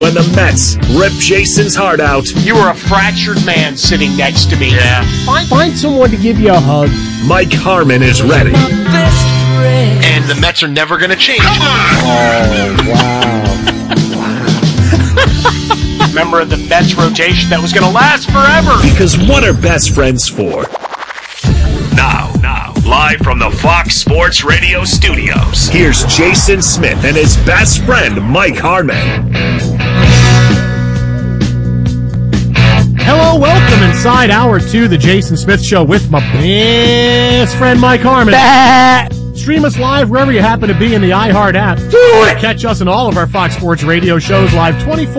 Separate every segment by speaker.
Speaker 1: When the Mets rip Jason's heart out.
Speaker 2: You were a fractured man sitting next to me.
Speaker 1: Yeah.
Speaker 3: Find someone to give you a hug.
Speaker 1: Mike Harmon is ready.
Speaker 2: And the Mets are never going to change.
Speaker 3: Oh, wow.
Speaker 2: Member of the Mets rotation that was going to last forever.
Speaker 1: Because what are best friends for? Now, live from the Fox Sports Radio studios, here's Jason Smith and his best friend, Mike Harmon.
Speaker 3: Hello, welcome inside Hour 2, the Jason Smith Show with my best friend, Mike Harmon. Stream us live wherever you happen to be in the iHeart app. Catch us in all of our Fox Sports Radio shows live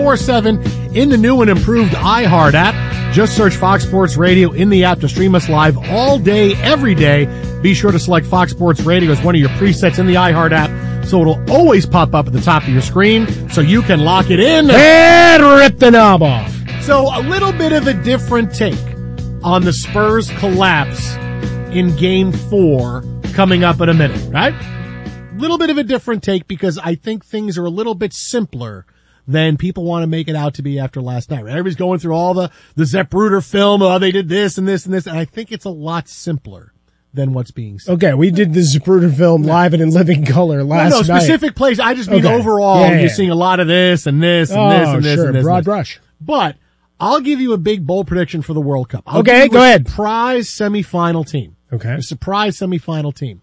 Speaker 3: 24/7 in the new and improved iHeart app. Just search Fox Sports Radio in the app to stream us live all day, every day. Be sure to select Fox Sports Radio as one of your presets in the iHeart app, so it'll always pop up at the top of your screen, so you can lock it in and rip the knob off. So a little bit of a different take on the Spurs collapse in Game 4 coming up in a minute, right? A little bit of a different take because I think things are a little bit simpler than people want to make it out to be after last night. Right? Everybody's going through all the Zapruder film, oh, they did this and this and this, and I think it's a lot simpler than what's being said.
Speaker 4: Okay, we did the Zapruder film live and in living color last night.
Speaker 3: No, specific plays. I just mean overall, you're seeing a lot of this and this and this and this and this.
Speaker 4: Broad brush.
Speaker 3: But I'll give you a big bold prediction for the World Cup.
Speaker 4: Go ahead.
Speaker 3: Surprise semifinal team.
Speaker 4: Okay.
Speaker 3: A surprise semifinal team.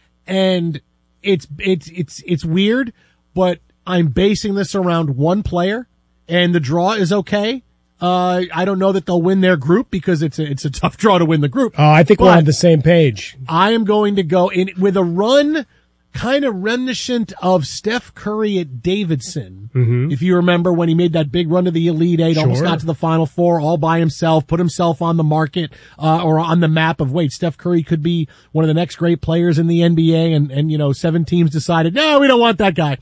Speaker 3: And it's weird, but I'm basing this around one player, and the draw is okay. I don't know that they'll win their group because it's a tough draw to win the group.
Speaker 4: Oh, I think we're on the same page.
Speaker 3: I am going to go in with a run kind of reminiscent of Steph Curry at Davidson.
Speaker 4: Mm-hmm.
Speaker 3: If you remember when he made that big run to the Elite Eight, almost got to the Final Four all by himself, put himself on the market, or on the map of, wait, Steph Curry could be one of the next great players in the NBA, and 7 teams decided, no, we don't want that guy.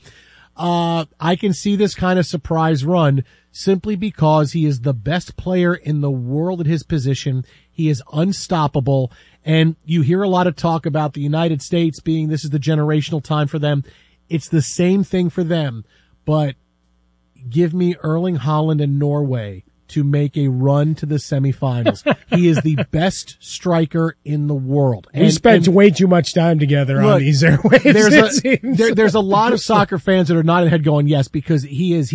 Speaker 3: I can see this kind of surprise run simply because he is the best player in the world at his position. He is unstoppable. And you hear a lot of talk about the United States being, this is the generational time for them. It's the same thing for them. But give me Erling Haaland and Norway to make a run to the semifinals. He is the best striker in the world.
Speaker 4: We spent way too much time together on these airwaves.
Speaker 3: There's a lot of soccer fans that are nodding head going, yes, because he's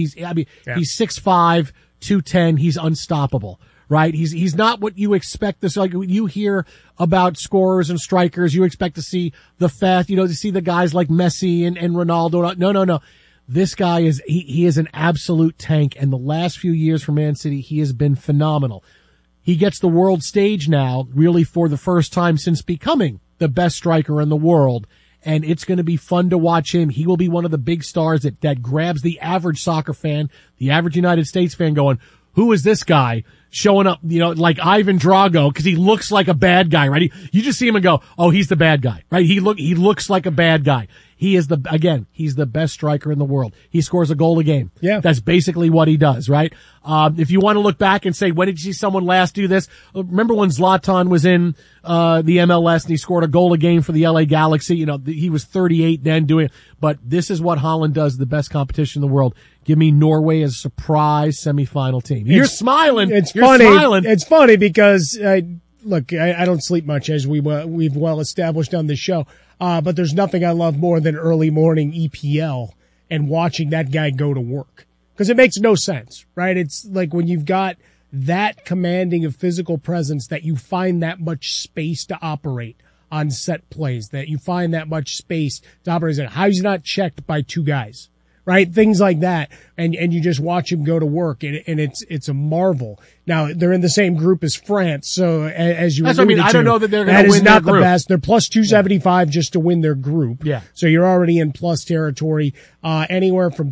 Speaker 3: 6'5", 210. He's unstoppable, right? He's not what you expect. This, like, when you hear about scorers and strikers, you expect to see the fast, to see the guys like Messi and Ronaldo. No. This guy he is an absolute tank, and the last few years for Man City, he has been phenomenal. He gets the world stage now, really for the first time since becoming the best striker in the world, and it's going to be fun to watch him. He will be one of the big stars that grabs the average soccer fan, the average United States fan going, who is this guy showing up, like Ivan Drago, because he looks like a bad guy, right? You just see him and go, oh, he's the bad guy, right? He looks like a bad guy. He is he's the best striker in the world. He scores a goal a game.
Speaker 4: Yeah.
Speaker 3: That's basically what he does, right? If you want to look back and say, when did you see someone last do this? Remember when Zlatan was in, the MLS and he scored a goal a game for the LA Galaxy? He was 38 then doing it. But this is what Haaland does, the best competition in the world. Give me Norway as a surprise semifinal team. You're smiling.
Speaker 4: It's
Speaker 3: funny.
Speaker 4: It's funny because, look, I don't sleep much, as we've well established on this show. But there's nothing I love more than early morning EPL and watching that guy go to work. Because it makes no sense, right? It's like when you've got that commanding of physical presence that you find that much space to operate on set plays, that you find that much space to operate. How he's not checked by 2 guys, right? Things like that. And you just watch him go to work, and it's a marvel. Now, they're in the same group as France, so as you alluded to,
Speaker 3: I don't know that they're going to win
Speaker 4: their group. That is not the
Speaker 3: best.
Speaker 4: They're plus 275 just to win their group.
Speaker 3: Yeah.
Speaker 4: So you're already in plus territory, anywhere from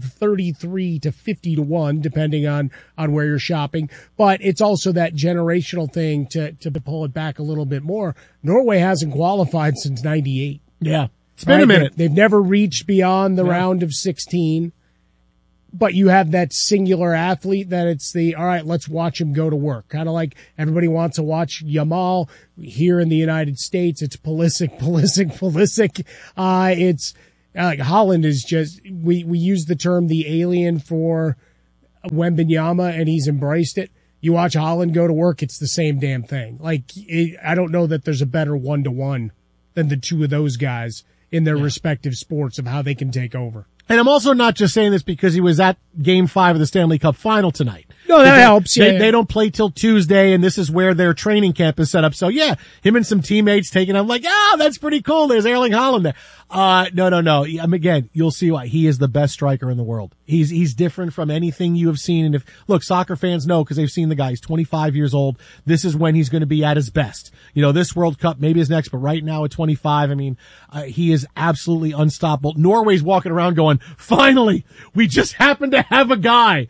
Speaker 4: 33 to 50 to 1, depending on where you're shopping. But it's also that generational thing to pull it back a little bit more. Norway hasn't qualified since 98.
Speaker 3: Yeah. It's been a minute.
Speaker 4: They've never reached beyond the round of 16. But you have that singular athlete that it's all right, let's watch him go to work. Kind of like everybody wants to watch Yamal here in the United States. It's Pulisic. It's like Haaland is just, we use the term the alien for Wembanyama and he's embraced it. You watch Holland go to work, it's the same damn thing. I don't know that there's a better one-to-one than the two of those guys in their respective sports of how they can take over.
Speaker 3: And I'm also not just saying this because he was at Game 5 of the Stanley Cup Final tonight.
Speaker 4: No, that helps.
Speaker 3: They don't play till Tuesday, and this is where their training camp is set up. So, yeah, him and some teammates taking I'm like, that's pretty cool. There's Erling Haaland there. No. Again, you'll see why. He is the best striker in the world. He's different from anything you have seen. And look, soccer fans know because they've seen the guy. He's 25 years old. This is when he's going to be at his best. This World Cup, maybe his next, but right now at 25, he is absolutely unstoppable. Norway's walking around going, finally, we just happen to have a guy.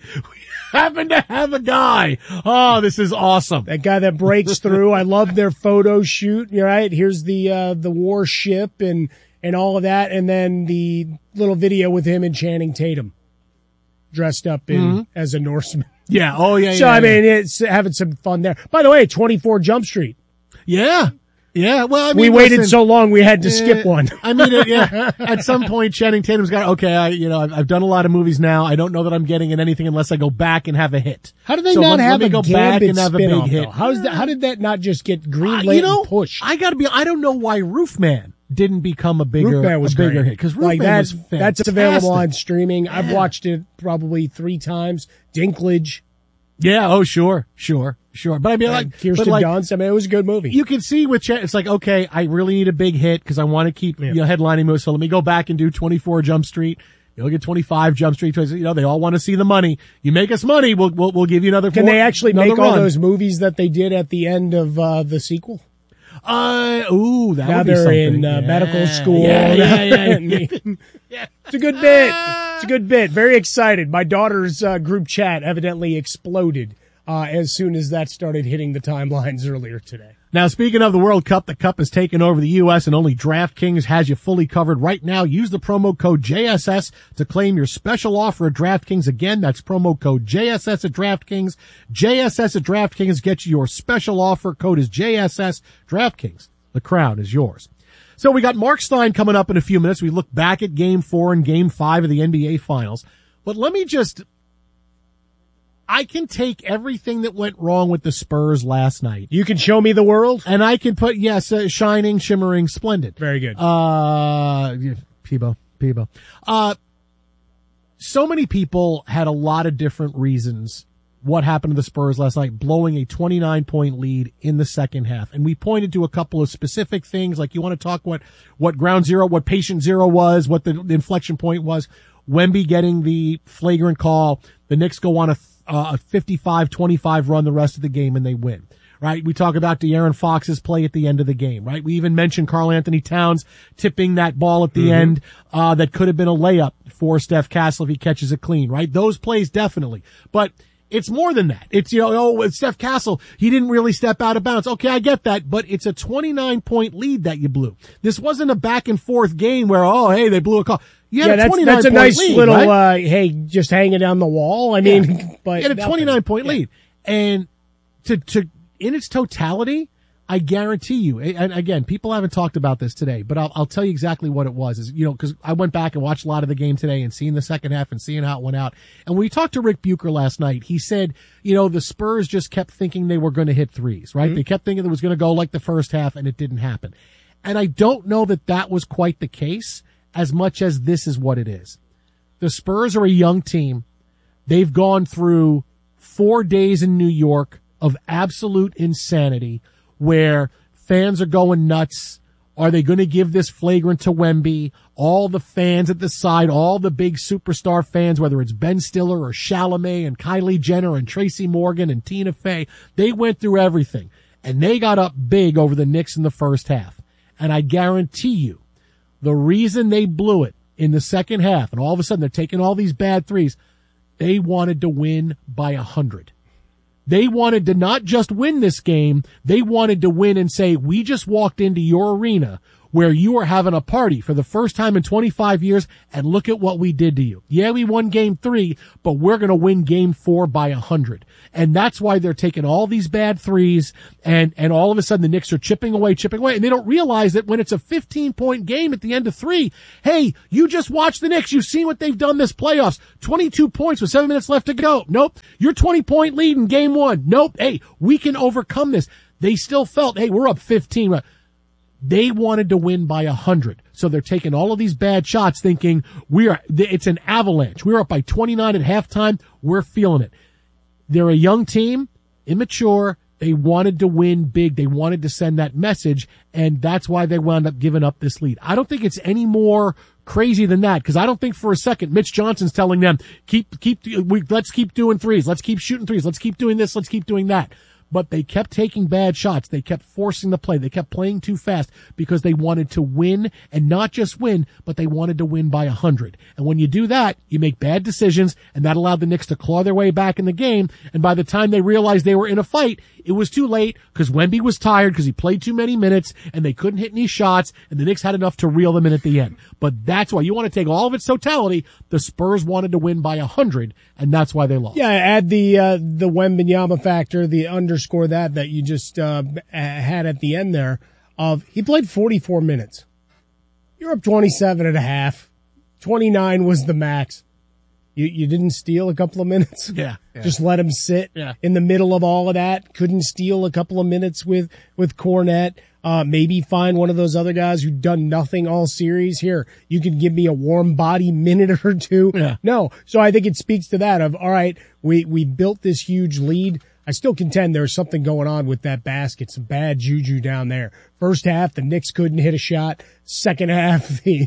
Speaker 3: Oh, this is awesome.
Speaker 4: That guy that breaks through. I love their photo shoot. You're right. Here's the warship and all of that. And then the little video with him and Channing Tatum dressed up as a Norseman.
Speaker 3: Yeah. Oh, yeah.
Speaker 4: So, it's having some fun there. By the way, 24 Jump Street.
Speaker 3: Yeah. Yeah, well,
Speaker 4: we waited so long we had to skip one.
Speaker 3: At some point, Channing Tatum's got, I've done a lot of movies now. I don't know that I'm getting in anything unless I go back and have a hit.
Speaker 4: How do they not have a Gambit spin-off, hit? How did that not just get greenlit and pushed?
Speaker 3: I don't know why Roofman didn't become a bigger hit. Because Roofman was fantastic.
Speaker 4: That's available on streaming. Yeah. I've watched it probably 3 times. Dinklage.
Speaker 3: Yeah, oh, sure. But
Speaker 4: Kirsten Dunst, it was a good movie.
Speaker 3: You can see with Chet, it's like, okay, I really need a big hit because I want to keep, headlining movies. So let me go back and do 24 Jump Street. You'll get 25 Jump Street. They all want to see the money. You make us money, we'll give you another.
Speaker 4: Can they actually make all those movies that they did at the end of the sequel?
Speaker 3: That
Speaker 4: now
Speaker 3: would be
Speaker 4: they're
Speaker 3: something.
Speaker 4: in medical school.
Speaker 3: Yeah.
Speaker 4: It's a good bit. It's a good bit. Very excited. My daughter's group chat evidently exploded as soon as that started hitting the timelines earlier today.
Speaker 3: Now, speaking of the World Cup, the Cup has taken over the U.S. and only DraftKings has you fully covered right now. Use the promo code JSS to claim your special offer at DraftKings. Again, that's promo code JSS at DraftKings. JSS at DraftKings gets you your special offer. Code is JSS. DraftKings. The crown is yours. So we got Mark Stein coming up in a few minutes. We look back at Game 4 and Game 5 of the NBA Finals. But let me I can take everything that went wrong with the Spurs last night.
Speaker 4: You can show me the world?
Speaker 3: And I can put, shining, shimmering, splendid.
Speaker 4: Very good.
Speaker 3: Peebo. So many people had a lot of different reasons what happened to the Spurs last night, blowing a 29-point lead in the second half. And we pointed to a couple of specific things, like you want to talk what ground zero, what patient zero was, what the inflection point was. Wemby getting the flagrant call. The Knicks go on a 55-25 run the rest of the game and they win. Right? We talk about De'Aaron Fox's play at the end of the game, right? We even mentioned Karl Anthony Towns tipping that ball at the end, that could have been a layup for Steph Castle if he catches it clean, right? Those plays definitely. But it's more than that. It's, with Steph Castle, he didn't really step out of bounds. Okay, I get that, but it's a 29-point lead that you blew. This wasn't a back and forth game where, they blew a call. You had a 29-point
Speaker 4: that's a nice
Speaker 3: lead,
Speaker 4: little,
Speaker 3: right?
Speaker 4: just hanging down the wall. But
Speaker 3: you had a 29-point lead. And to in its totality, I guarantee you, and again, people haven't talked about this today, but I'll tell you exactly what it was. Because I went back and watched a lot of the game today and seeing the second half and seeing how it went out. And when we talked to Rick Bucher last night, he said, the Spurs just kept thinking they were going to hit threes, right? Mm-hmm. They kept thinking it was going to go like the first half, and it didn't happen. And I don't know that was quite the case as much as this is what it is. The Spurs are a young team. They've gone through 4 days in New York of absolute insanity, where fans are going nuts. Are they going to give this flagrant to Wemby? All the fans at the side, all the big superstar fans, whether it's Ben Stiller or Chalamet and Kylie Jenner and Tracy Morgan and Tina Fey, they went through everything. And they got up big over the Knicks in the first half. And I guarantee you, the reason they blew it in the second half, and all of a sudden they're taking all these bad threes, they wanted to win by 100. They wanted to not just win this game, they wanted to win and say, we just walked into your arena where you are having a party for the first time in 25 years, and look at what we did to you. Yeah, we won game 3, but we're going to win game 4 by 100. And that's why they're taking all these bad threes, and all of a sudden the Knicks are chipping away, and they don't realize that when it's a 15-point game at the end of 3, hey, you just watch the Knicks. You've seen what they've done this playoffs. 22 points with 7 minutes left to go. Nope. Your 20-point lead in game 1. Nope. Hey, we can overcome this. They still felt, hey, we're up 15. They wanted to win by 100. So they're taking all of these bad shots thinking it's an avalanche. We're up by 29 at halftime. We're feeling it. They're a young team, immature. They wanted to win big. They wanted to send that message, and that's why they wound up giving up this lead. I don't think it's any more crazy than that, because I don't think for a second Mitch Johnson's telling them, let's keep doing threes. Let's keep shooting threes. Let's keep doing this. Let's keep doing that. But they kept taking bad shots. They kept forcing the play. They kept playing too fast because they wanted to win, and not just win, but they wanted to win by 100. And when you do that, you make bad decisions, and that allowed the Knicks to claw their way back in the game. And by the time they realized they were in a fight, it was too late because Wemby was tired because he played too many minutes, and they couldn't hit any shots, and the Knicks had enough to reel them in at the end. But that's why you want to take all of its totality. The Spurs wanted to win by 100, and that's why they lost.
Speaker 4: Yeah, add the Wembanyama factor, the underscore that you just had at the end there. He played 44 minutes. You're up 27 and a half. 29 was the max. You didn't steal a couple of minutes?
Speaker 3: Yeah.
Speaker 4: Just let him sit in the middle of all of that. Couldn't steal a couple of minutes with Kornet. Maybe find one of those other guys who've done nothing all series. Here, you can give me a warm body minute or two.
Speaker 3: Yeah.
Speaker 4: No. So I think it speaks to that of, all right, we built this huge lead. I still contend there's something going on with that basket, some bad juju down there. First half, the Knicks couldn't hit a shot. Second half, the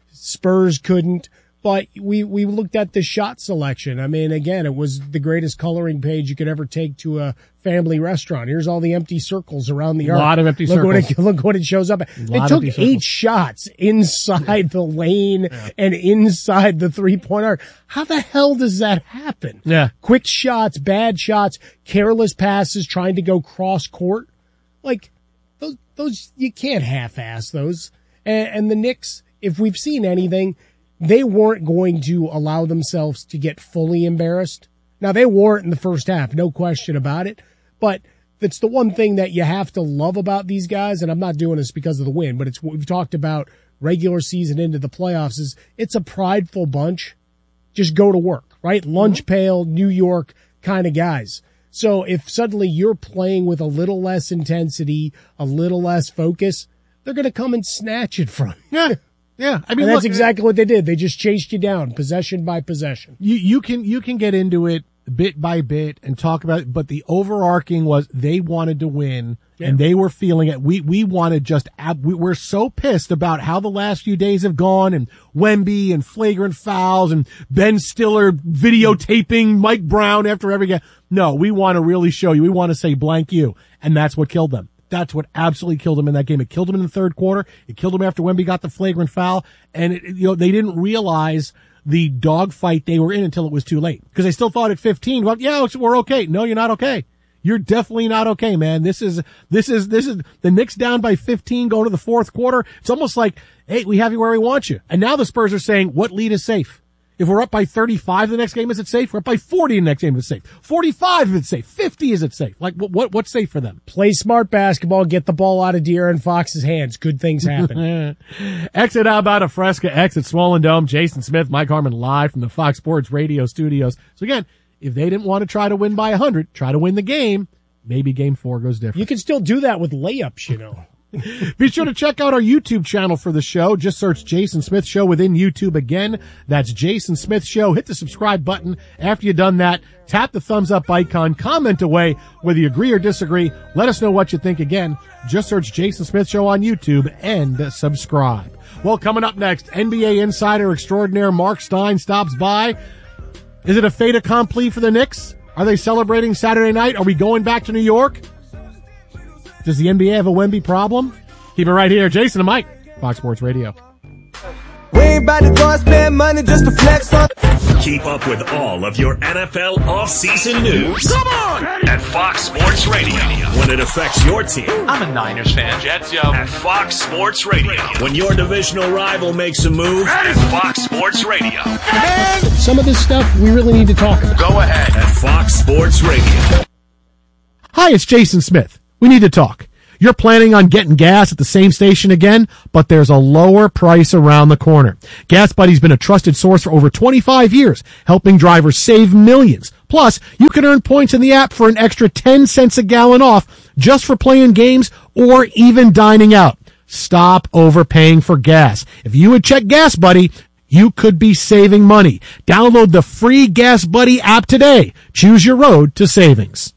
Speaker 4: Spurs couldn't. But we looked at the shot selection. I mean, again, it was the greatest coloring page you could ever take to a family restaurant. Here's all the empty circles around the arc.
Speaker 3: A lot of empty circles.
Speaker 4: Look what it shows up. They took 8 shots inside the lane and inside the three-point arc. How the hell does that happen?
Speaker 3: Yeah.
Speaker 4: Quick shots, bad shots, careless passes, trying to go cross court. Like, those you can't half-ass those. And the Knicks, if we've seen anything, they weren't going to allow themselves to get fully embarrassed. Now, they weren't in the first half, no question about it. But it's the one thing that you have to love about these guys, and I'm not doing this because of the win, but it's what we've talked about regular season into the playoffs, is it's a prideful bunch. Just go to work, right? Lunch pail, New York kind of guys. So if suddenly you're playing with a little less intensity, a little less focus, they're going to come and snatch it from you.
Speaker 3: Yeah, I mean,
Speaker 4: and that's exactly what they did. They just chased you down, possession by possession.
Speaker 3: You can get into it bit by bit and talk about it, but the overarching was they wanted to win, and they were feeling it. We wanted we're so pissed about how the last few days have gone, and Wemby and flagrant fouls and Ben Stiller videotaping Mike Brown after every game. No, we want to really show you. We want to say blank you, and that's what killed them. That's what absolutely killed him in that game. It killed him in the third quarter. It killed him after Wemby got the flagrant foul. And they didn't realize the dogfight they were in until it was too late. Because they still thought at 15, well, yeah, we're okay. No, you're not okay. You're definitely not okay, man. This is the Knicks down by 15 going to the fourth quarter. It's almost like, hey, we have you where we want you. And now the Spurs are saying, what lead is safe? If we're up by 35 the next game, is it safe? We're up by 40 the next game, is it safe? 45 is it safe? 50 is it safe? Like, what's safe for them?
Speaker 4: Play smart basketball, get the ball out of De'Aaron Fox's hands. Good things happen.
Speaker 3: Exit out about a Fresca, exit Swollen Dome. Jason Smith, Mike Harmon live from the Fox Sports Radio studios. So again, if they didn't want to try to win by 100, try to win the game, maybe game 4 goes different.
Speaker 4: You can still do that with layups, you know.
Speaker 3: Be sure to check out our YouTube channel for the show. Just search Jason Smith Show within YouTube. Again, that's Jason Smith Show. Hit the subscribe button. After you've done that, tap the thumbs up icon. Comment away whether you agree or disagree. Let us know what you think. Again, just search Jason Smith Show on YouTube and subscribe. Well, coming up next, NBA insider extraordinaire Mark Stein stops by. Is it a fait accompli for the Knicks? Are they celebrating Saturday night? Are we going back to New York? Does the NBA have a Wemby problem? Keep it right here. Jason and Mike, Fox Sports Radio.
Speaker 5: We ain't about to go and spend money just to flex on.
Speaker 1: Keep up with all of your NFL off-season news. Come on! At Fox Sports Radio. When it affects your team.
Speaker 2: I'm a Niners fan. Jets, yo.
Speaker 1: At Fox Sports Radio. When your divisional rival makes a move. At Fox Sports Radio.
Speaker 4: Some of this stuff we really need to talk about.
Speaker 2: Go ahead.
Speaker 1: At Fox Sports Radio.
Speaker 3: Hi, it's Jason Smith. We need to talk. You're planning on getting gas at the same station again, but there's a lower price around the corner. Gas Buddy's been a trusted source for over 25 years, helping drivers save millions. Plus, you can earn points in the app for an extra 10 cents a gallon off just for playing games or even dining out. Stop overpaying for gas. If you would check Gas Buddy, you could be saving money. Download the free Gas Buddy app today. Choose your road to savings.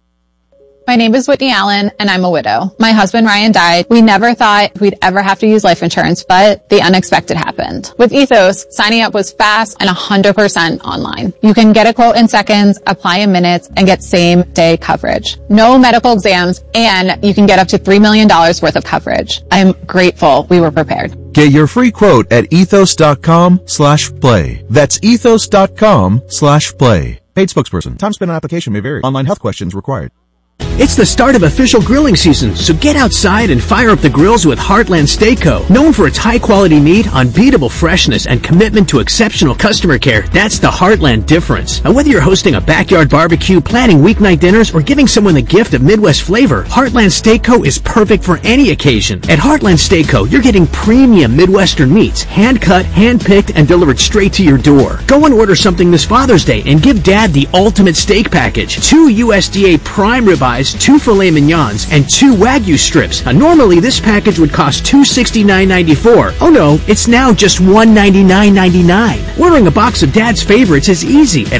Speaker 6: My name is Whitney Allen, and I'm a widow. My husband, Ryan, died. We never thought we'd ever have to use life insurance, but the unexpected happened. With Ethos, signing up was fast and 100% online. You can get a quote in seconds, apply in minutes, and get same-day coverage. No medical exams, and you can get up to $3 million worth of coverage. I'm grateful we were prepared.
Speaker 7: Get your free quote at ethos.com/play. That's ethos.com/play. Paid spokesperson. Time spent on application may vary. Online health questions required.
Speaker 8: It's the start of official grilling season, so get outside and fire up the grills with Heartland Steak Co. Known for its high-quality meat, unbeatable freshness, and commitment to exceptional customer care, that's the Heartland difference. Now, whether you're hosting a backyard barbecue, planning weeknight dinners, or giving someone the gift of Midwest flavor, Heartland Steak Co. is perfect for any occasion. At Heartland Steak Co., you're getting premium Midwestern meats, hand-cut, hand-picked, and delivered straight to your door. Go and order something this Father's Day and give Dad the ultimate steak package. 2 USDA prime ribeyes, 2 filet mignons, and 2 Wagyu strips. Now, normally this package would cost $269.94. Oh no, it's now just $199.99. Ordering a box of Dad's favorites is easy at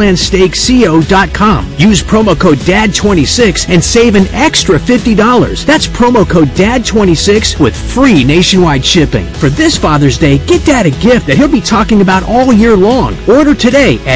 Speaker 8: heartlandsteakco.com. Use promo code DAD26 and save an extra $50. That's promo code DAD26 with free nationwide shipping. For this Father's Day, get Dad a gift that he'll be talking about all year long. Order today at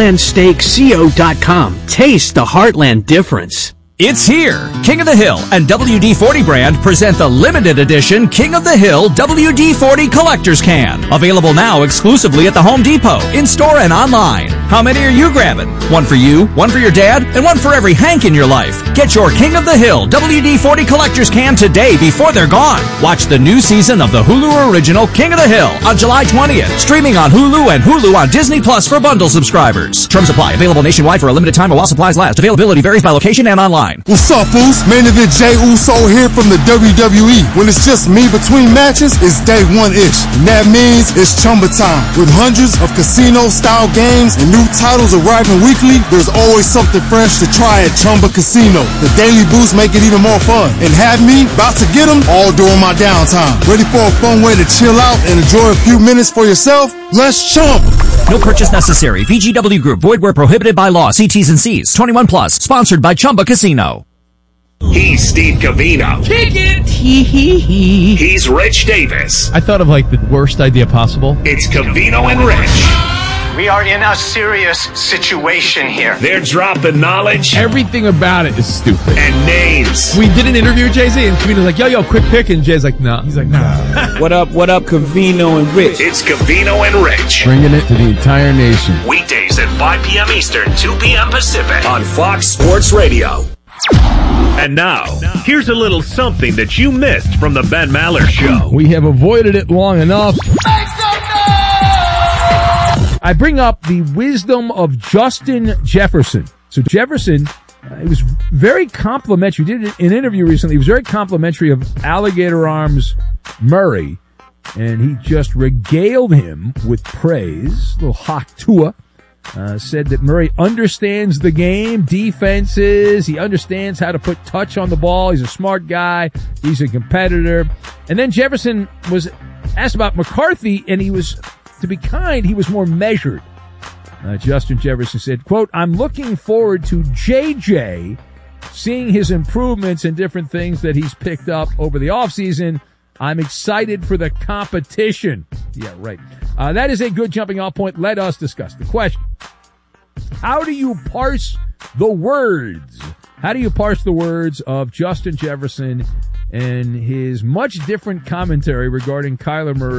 Speaker 8: heartlandsteakco.com. Taste the Heartland difference.
Speaker 9: It's here! King of the Hill and WD-40 brand present the limited edition King of the Hill WD-40 Collector's Can. Available now exclusively at the Home Depot, in-store and online. How many are you grabbing? One for you, one for your dad, and one for every Hank in your life. Get your King of the Hill WD-40 Collector's Can today before they're gone. Watch the new season of the Hulu original King of the Hill on July 20th. Streaming on Hulu and Hulu on Disney Plus for bundle subscribers. Terms apply. Available nationwide for a limited time while supplies last. Availability varies by location and online.
Speaker 10: What's up, Foos? Main event Jey Uso here from the WWE. When it's just me between matches, it's day one-ish. And that means it's Chumba time. With hundreds of casino-style games and new titles arriving weekly, there's always something fresh to try at Chumba Casino. The daily boosts make it even more fun. And have me about to get them all during my downtime. Ready for a fun way to chill out and enjoy a few minutes for yourself? Let's chump!
Speaker 9: No purchase necessary. VGW Group. Void where prohibited by law. See T's and C's. 21 plus. Sponsored by Chumba Casino.
Speaker 1: He's Steve Covino.
Speaker 11: Kick it!
Speaker 1: He's Rich Davis.
Speaker 11: I thought of like the worst idea possible.
Speaker 1: It's Covino and Rich.
Speaker 2: We are in a serious situation here.
Speaker 1: They're dropping knowledge.
Speaker 11: Everything about it is stupid.
Speaker 1: And names.
Speaker 11: We did an interview with Jay-Z, and Covino's like, yo, quick pick. And Jay's like, nah. He's like, nah.
Speaker 12: What up, Covino and Rich?
Speaker 1: It's Covino and Rich.
Speaker 11: Bringing it to the entire nation.
Speaker 1: Weekdays at 5 p.m. Eastern, 2 p.m. Pacific on Fox Sports Radio. And now, here's a little something that you missed from the Ben Maller Show.
Speaker 11: We have avoided it long enough. I bring up the wisdom of Justin Jefferson. So Jefferson, he was very complimentary. He did an interview recently. He was very complimentary of Alligator Arms Murray, and he just regaled him with praise. A little hot Tua. Said that Murray understands the game, defenses. He understands how to put touch on the ball. He's a smart guy. He's a competitor. And then Jefferson was asked about McCarthy, and he was, to be kind, he was more measured. Justin Jefferson said, quote, I'm looking forward to JJ seeing his improvements and different things that he's picked up over the offseason. I'm excited for the competition. Yeah, right. That is a good jumping off point. Let us discuss the question. How do you parse the words? How do you parse the words of Justin Jefferson and his much different commentary regarding Kyler Murray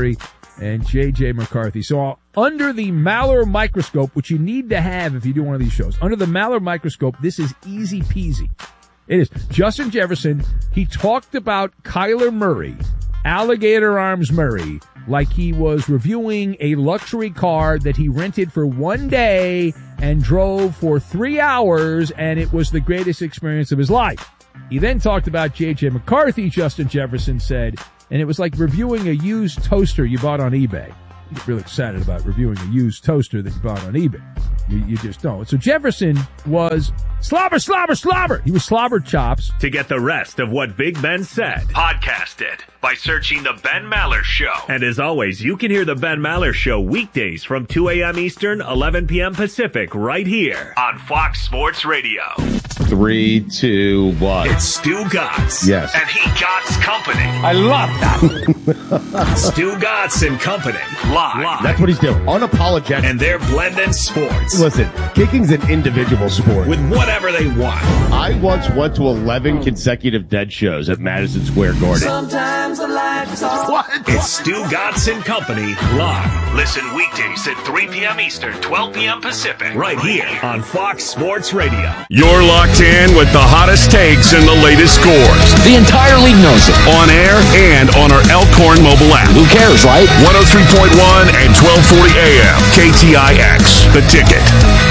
Speaker 11: and J.J. McCarthy. So under the Maller microscope, which you need to have if you do one of these shows, under the Maller microscope, this is easy peasy. It is. Justin Jefferson, he talked about Kyler Murray, Alligator Arms Murray, like he was reviewing a luxury car that he rented for one day and drove for 3 hours, and it was the greatest experience of his life. He then talked about J.J. McCarthy, Justin Jefferson said, and it was like reviewing a used toaster you bought on eBay. You get really excited about reviewing a used toaster that you bought on eBay. You just don't. So Jefferson was slobber. He was slobber chops.
Speaker 1: To get the rest of what Big Ben said, podcast it by searching The Ben Maller Show. And as always, you can hear The Ben Maller Show weekdays from 2 a.m. Eastern, 11 p.m. Pacific, right here on Fox Sports Radio.
Speaker 13: 3, 2, 1.
Speaker 1: It's Stu Gatz.
Speaker 13: Yes.
Speaker 1: And he Gatz Company.
Speaker 13: I love that.
Speaker 1: Stu Gatz and Company. Live.
Speaker 13: That's what he's doing. Unapologetic.
Speaker 1: And they're blending sports.
Speaker 13: Listen, kicking's an individual sport.
Speaker 1: With whatever they want.
Speaker 13: I once went to 11 consecutive Dead shows at Madison Square Garden.
Speaker 5: Sometimes I like
Speaker 1: what? It's Stu Gatz and Company live. Listen weekdays at 3 p.m. Eastern, 12 p.m. Pacific. Right here on Fox Sports Radio. You're locked in with the hottest takes and the latest scores.
Speaker 14: The entire league knows it.
Speaker 1: On air and on our Elkhorn mobile app.
Speaker 14: Who cares, right?
Speaker 1: 103.1 and 1240 AM. KTIX. The Ticket.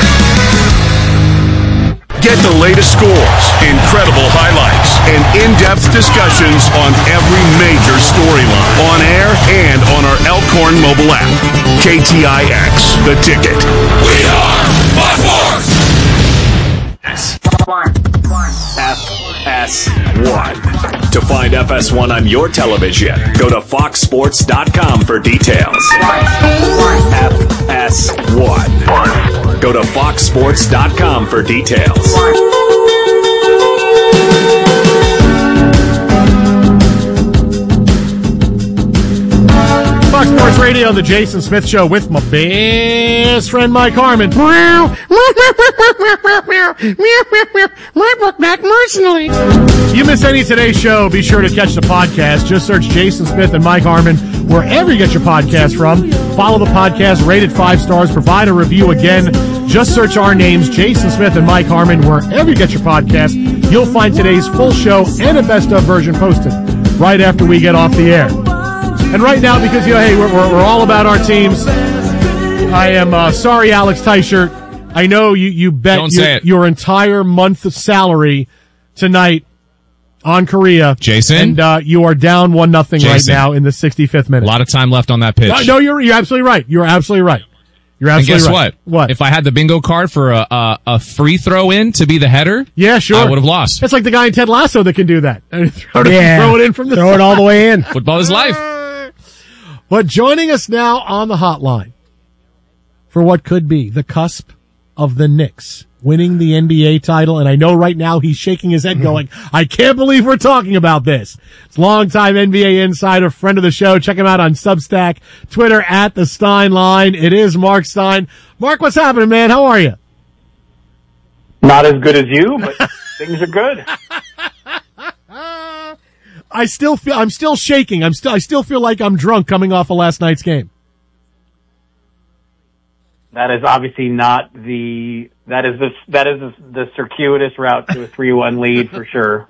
Speaker 1: Get the latest scores, incredible highlights, and in-depth discussions on every major storyline. On air and on our Elkhorn mobile app. KTIX. The Ticket. We are by force! FS1. To find FS1 on your television, go to foxsports.com for details. FS1. Go to foxsports.com for details.
Speaker 3: Fox Sports Radio, the Jason Smith Show with my best friend Mike Harmon. You miss any of today's show, be sure to catch the podcast. Just search Jason Smith and Mike Harmon wherever you get your podcast from. Follow the podcast, rate it 5 stars, provide a review again. Just search our names, Jason Smith and Mike Harmon, wherever you get your podcast. You'll find today's full show and a best of version posted right after we get off the air. And right now, because, you know, hey, we're all about our teams, I am sorry, Alex Teichert. I know you bet your entire month of salary tonight on Korea.
Speaker 15: Jason?
Speaker 3: And you are down 1-0 right now in the 65th minute.
Speaker 15: A lot of time left on that pitch.
Speaker 3: No, you're absolutely right. You're absolutely right. You're absolutely
Speaker 15: and guess
Speaker 3: right.
Speaker 15: What? If I had the bingo card for a free throw in to be the header,
Speaker 3: yeah, sure,
Speaker 15: I would have lost.
Speaker 3: It's like the guy in Ted Lasso that can do that. Throw it in from the
Speaker 4: throw it all the way in.
Speaker 15: Football is life.
Speaker 3: But joining us now on the hotline for what could be the cusp of the Knicks winning the NBA title, and I know right now he's shaking his head going, I can't believe we're talking about this. It's longtime NBA insider, friend of the show. Check him out on Substack, Twitter at The Stein Line. It is Mark Stein. Mark, what's happening, man? How are you?
Speaker 16: Not as good as you, but things are good.
Speaker 3: I'm still shaking. I still feel like I'm drunk coming off of last night's game.
Speaker 16: That is obviously not the circuitous route to a 3-1 lead for sure.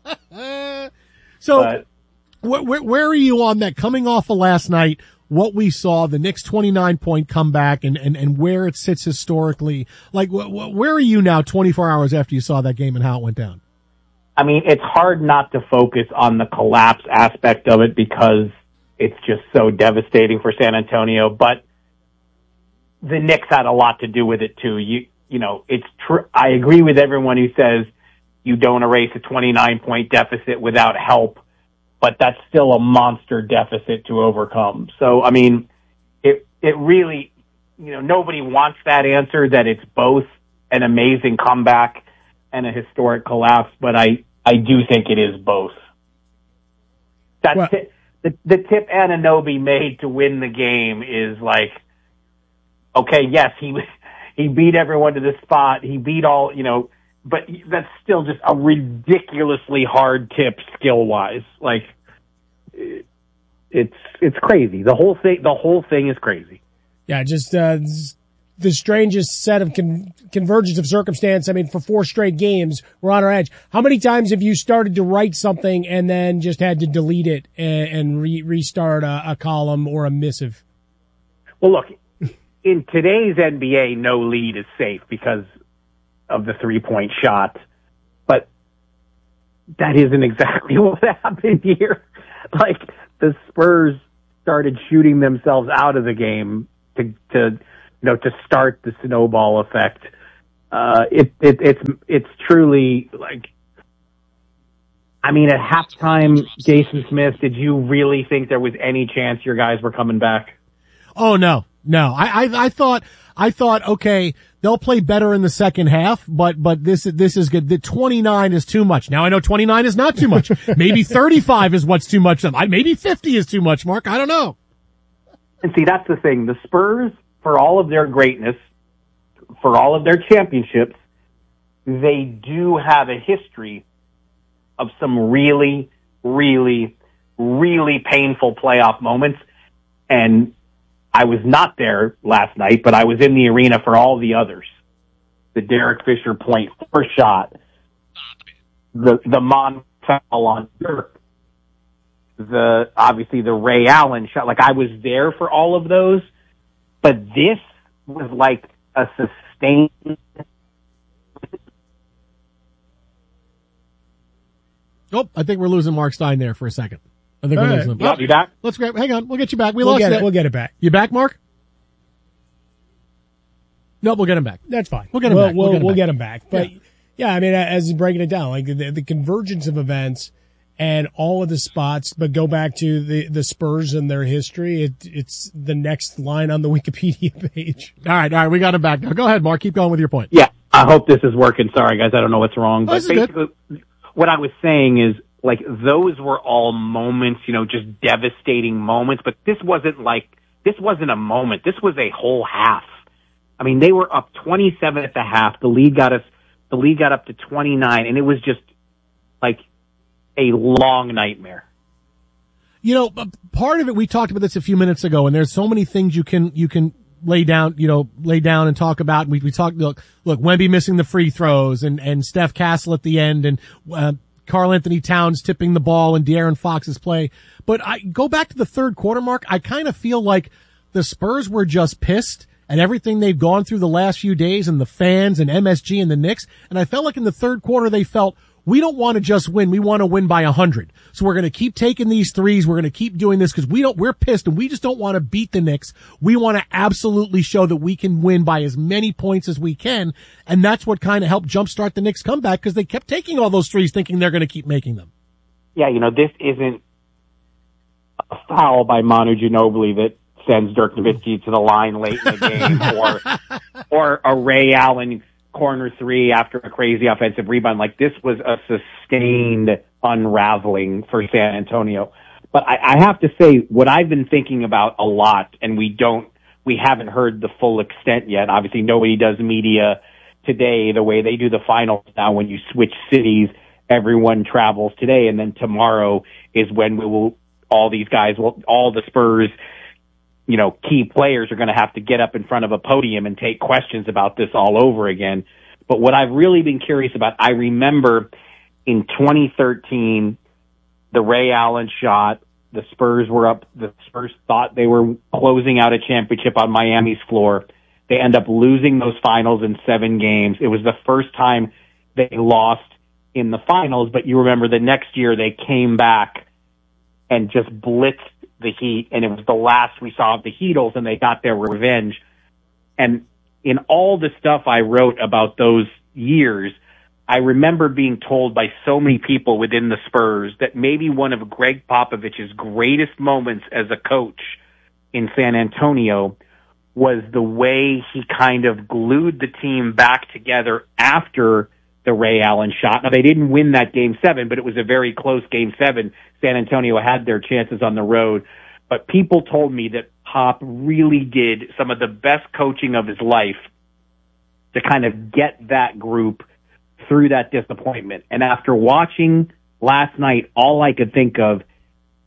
Speaker 3: So, where are you on that? Coming off of last night, what we saw, the Knicks 29-point comeback, and where it sits historically. Like, where are you now 24 hours after you saw that game and how it went down?
Speaker 16: I mean, it's hard not to focus on the collapse aspect of it because it's just so devastating for San Antonio, but the Knicks had a lot to do with it too. You know, it's true. I agree with everyone who says you don't erase a 29-point deficit without help, but that's still a monster deficit to overcome. So, I mean, it really, you know, nobody wants that answer that it's both an amazing comeback and a historic collapse, but I do think it is both. The tip Anunoby made to win the game is like, okay, yes, he beat everyone to the spot. He beat all, you know, but that's still just a ridiculously hard tip skill-wise. Like, it it's crazy. The whole thing is crazy.
Speaker 4: Yeah, just the strangest set of convergence of circumstance. I mean, for 4 straight games, we're on our edge. How many times have you started to write something and then just had to delete it and restart a column or a missive?
Speaker 16: Well, look, in today's NBA, no lead is safe because of the 3-point shot, but that isn't exactly what happened here. Like, the Spurs started shooting themselves out of the game to start the snowball effect. It's truly like, I mean, at halftime, Jason Smith, did you really think there was any chance your guys were coming back?
Speaker 3: Oh, no. I thought, okay, they'll play better in the second half, but this is good. The 29 is too much. Now I know 29 is not too much. Maybe 35 is what's too much. Maybe 50 is too much, Mark. I don't know.
Speaker 16: And see, that's the thing. The Spurs, for all of their greatness, for all of their championships, they do have a history of some really, really, really painful playoff moments. And I was not there last night, but I was in the arena for all the others. The Derek Fisher point first shot, the Mon foul on Dirk, obviously the Ray Allen shot. Like, I was there for all of those, but this was like a sustained.
Speaker 3: Oh, I think we're losing Mark Stein there for a second. I think we're losing him.
Speaker 16: Yep, you back?
Speaker 3: Let's grab. Hang on, we'll get you back.
Speaker 4: We'll get it back.
Speaker 3: You back, Mark? No, we'll get him back.
Speaker 4: That's fine.
Speaker 3: We'll get him back.
Speaker 4: We'll get him back. But yeah, I mean, as you're breaking it down, like the convergence of events and all of the spots, but go back to the Spurs and their history. It's the next line on the Wikipedia page.
Speaker 3: All right, we got him back now. Go ahead, Mark. Keep going with your point.
Speaker 16: Yeah, I hope this is working. Sorry, guys, I don't know what's wrong. But
Speaker 3: this is
Speaker 16: basically, what I was saying is, like, those were all moments, just devastating moments. But this wasn't a moment. This was a whole half. I mean, they were up 27 at the half. The lead got up to 29, and it was just like a long nightmare.
Speaker 3: Part of it, we talked about this a few minutes ago, and there's so many things you can lay down and talk about. We talked, look, Wemby missing the free throws and Steph Castle at the end and, Karl Anthony Towns tipping the ball and De'Aaron Fox's play. But I go back to the third quarter, Mark. I kind of feel like the Spurs were just pissed at everything they've gone through the last few days and the fans and MSG and the Knicks. And I felt like in the third quarter they felt, we don't want to just win. We want to win by 100. So we're going to keep taking these threes. We're going to keep doing this because we're pissed and we just don't want to beat the Knicks. We want to absolutely show that we can win by as many points as we can. And that's what kind of helped jumpstart the Knicks comeback because they kept taking all those threes thinking they're going to keep making them.
Speaker 16: Yeah, this isn't a foul by Manu Ginobili that sends Dirk Nowitzki to the line late in the game or a Ray Allen corner three after a crazy offensive rebound. Like, this was a sustained unraveling for San Antonio. But I have to say, what I've been thinking about a lot, and we haven't heard the full extent yet. Obviously, nobody does media today the way they do the finals now. When you switch cities, everyone travels today, and then tomorrow is when all the Spurs, key players are going to have to get up in front of a podium and take questions about this all over again. But what I've really been curious about, I remember in 2013, the Ray Allen shot, the Spurs were up, the Spurs thought they were closing out a championship on Miami's floor. They end up losing those finals in 7 games. It was the first time they lost in the finals, but you remember the next year they came back and just blitzed the Heat, and it was the last we saw of the Heatles, and they got their revenge. And in all the stuff I wrote about those years, I remember being told by so many people within the Spurs that maybe one of Greg Popovich's greatest moments as a coach in San Antonio was the way he kind of glued the team back together after the Ray Allen shot. Now, they didn't win that Game 7, but it was a very close Game 7. San Antonio had their chances on the road. But people told me that Pop really did some of the best coaching of his life to kind of get that group through that disappointment. And after watching last night, all I could think of